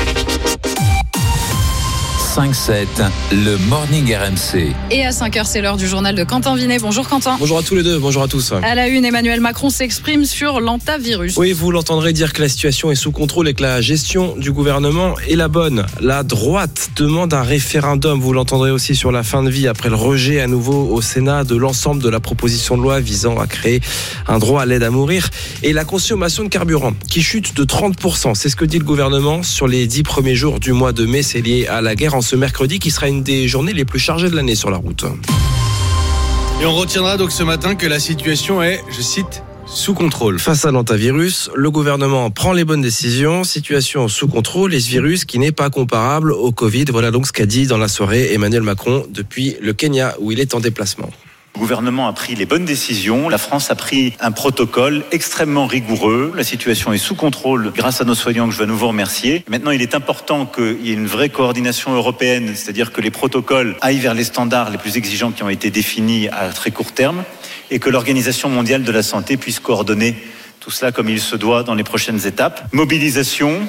cinq sept, le Morning R M C. Et à cinq heures, c'est l'heure du journal de Quentin Vinet. Bonjour Quentin. Bonjour à tous les deux, bonjour à tous. À la une, Emmanuel Macron s'exprime sur l'antavirus. Oui, vous l'entendrez dire que la situation est sous contrôle et que la gestion du gouvernement est la bonne. La droite demande un référendum. Vous l'entendrez aussi sur la fin de vie après le rejet à nouveau au Sénat de l'ensemble de la proposition de loi visant à créer un droit à l'aide à mourir. Et la consommation de carburant qui chute de trente pour cent. C'est ce que dit le gouvernement sur les dix premiers jours du mois de mai. C'est lié à la guerre en ce mercredi qui sera une des journées les plus chargées de l'année sur la route. Et on retiendra donc ce matin que la situation est, je cite, sous contrôle. Face à l'antavirus, le gouvernement prend les bonnes décisions, situation sous contrôle et ce virus qui n'est pas comparable au Covid. Voilà donc ce qu'a dit dans la soirée Emmanuel Macron depuis le Kenya où il est en déplacement. Le gouvernement a pris les bonnes décisions. La France a pris un protocole extrêmement rigoureux. La situation est sous contrôle grâce à nos soignants que je veux à nouveau remercier. Maintenant, il est important qu'il y ait une vraie coordination européenne, c'est-à-dire que les protocoles aillent vers les standards les plus exigeants qui ont été définis à très court terme et que l'Organisation mondiale de la santé puisse coordonner tout cela comme il se doit dans les prochaines étapes. Mobilisation,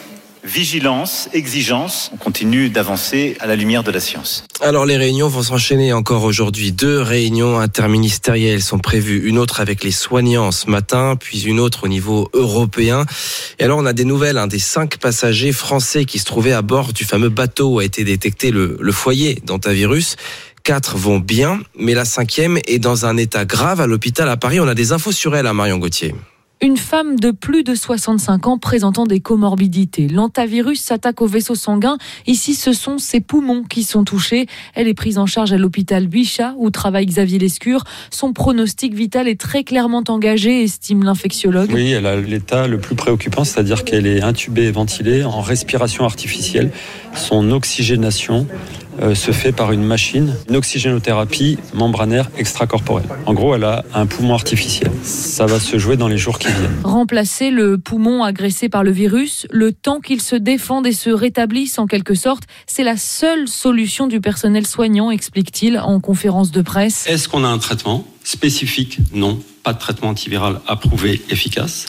vigilance, exigence. On continue d'avancer à la lumière de la science. Alors les réunions vont s'enchaîner encore aujourd'hui. Deux réunions interministérielles sont prévues. Une autre avec les soignants ce matin, puis une autre au niveau européen. Et alors on a des nouvelles hein, des cinq passagers français qui se trouvaient à bord du fameux bateau où a été détecté le, le foyer d'hantavirus. Quatre vont bien, mais la cinquième est dans un état grave à l'hôpital à Paris. On a des infos sur elle à Marion Gauthier. Une femme de plus de soixante-cinq ans présentant des comorbidités. L'hantavirus s'attaque au vaisseau sanguin. Ici, ce sont ses poumons qui sont touchés. Elle est prise en charge à l'hôpital Bichat, où travaille Xavier Lescure. Son pronostic vital est très clairement engagé, estime l'infectiologue. Oui, elle a l'état le plus préoccupant, c'est-à-dire qu'elle est intubée et ventilée en respiration artificielle. Son oxygénation euh, se fait par une machine, une oxygénothérapie membranaire extracorporelle. En gros, elle a un poumon artificiel. Ça va se jouer dans les jours qui viennent. Remplacer le poumon agressé par le virus, le temps qu'il se défende et se rétablisse en quelque sorte, c'est la seule solution du personnel soignant, explique-t-il en conférence de presse. Est-ce qu'on a un traitement spécifique ? Non, pas de traitement antiviral approuvé, efficace.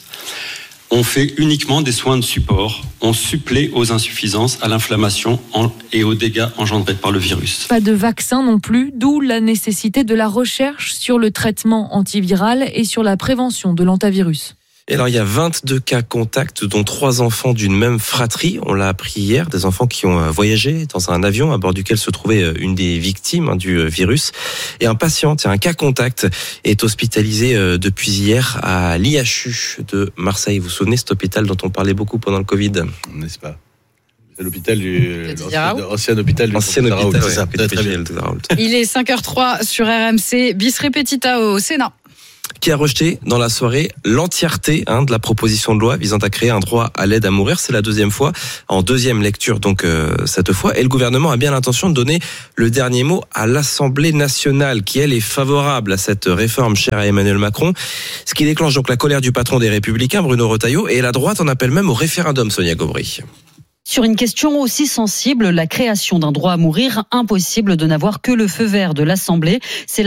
On fait uniquement des soins de support. On supplée aux insuffisances, à l'inflammation et aux dégâts engendrés par le virus. Pas de vaccin non plus, d'où la nécessité de la recherche sur le traitement antiviral et sur la prévention de l'hantavirus. Et alors, il y a vingt-deux cas contacts, dont trois enfants d'une même fratrie. On l'a appris hier, des enfants qui ont voyagé dans un avion à bord duquel se trouvait une des victimes du virus. Et un patient, tiens, un cas contact, est hospitalisé depuis hier à l'I H U de Marseille. Vous vous souvenez, cet hôpital dont on parlait beaucoup pendant le Covid ? N'est-ce pas ? C'est l'hôpital du ancien, ancien hôpital du ancien hôpital, c'est ça, ouais, très bien. Il est cinq heures trois sur R M C, bis repetita au Sénat. Qui a rejeté dans la soirée l'entièreté hein, de la proposition de loi visant à créer un droit à l'aide à mourir. C'est la deuxième fois, en deuxième lecture donc euh, cette fois. Et le gouvernement a bien l'intention de donner le dernier mot à l'Assemblée nationale, qui elle est favorable à cette réforme chère à Emmanuel Macron. Ce qui déclenche donc la colère du patron des Républicains, Bruno Retailleau, et la droite en appelle même au référendum, Sonia Gaubry. Sur une question aussi sensible, la création d'un droit à mourir, impossible de n'avoir que le feu vert de l'Assemblée. C'est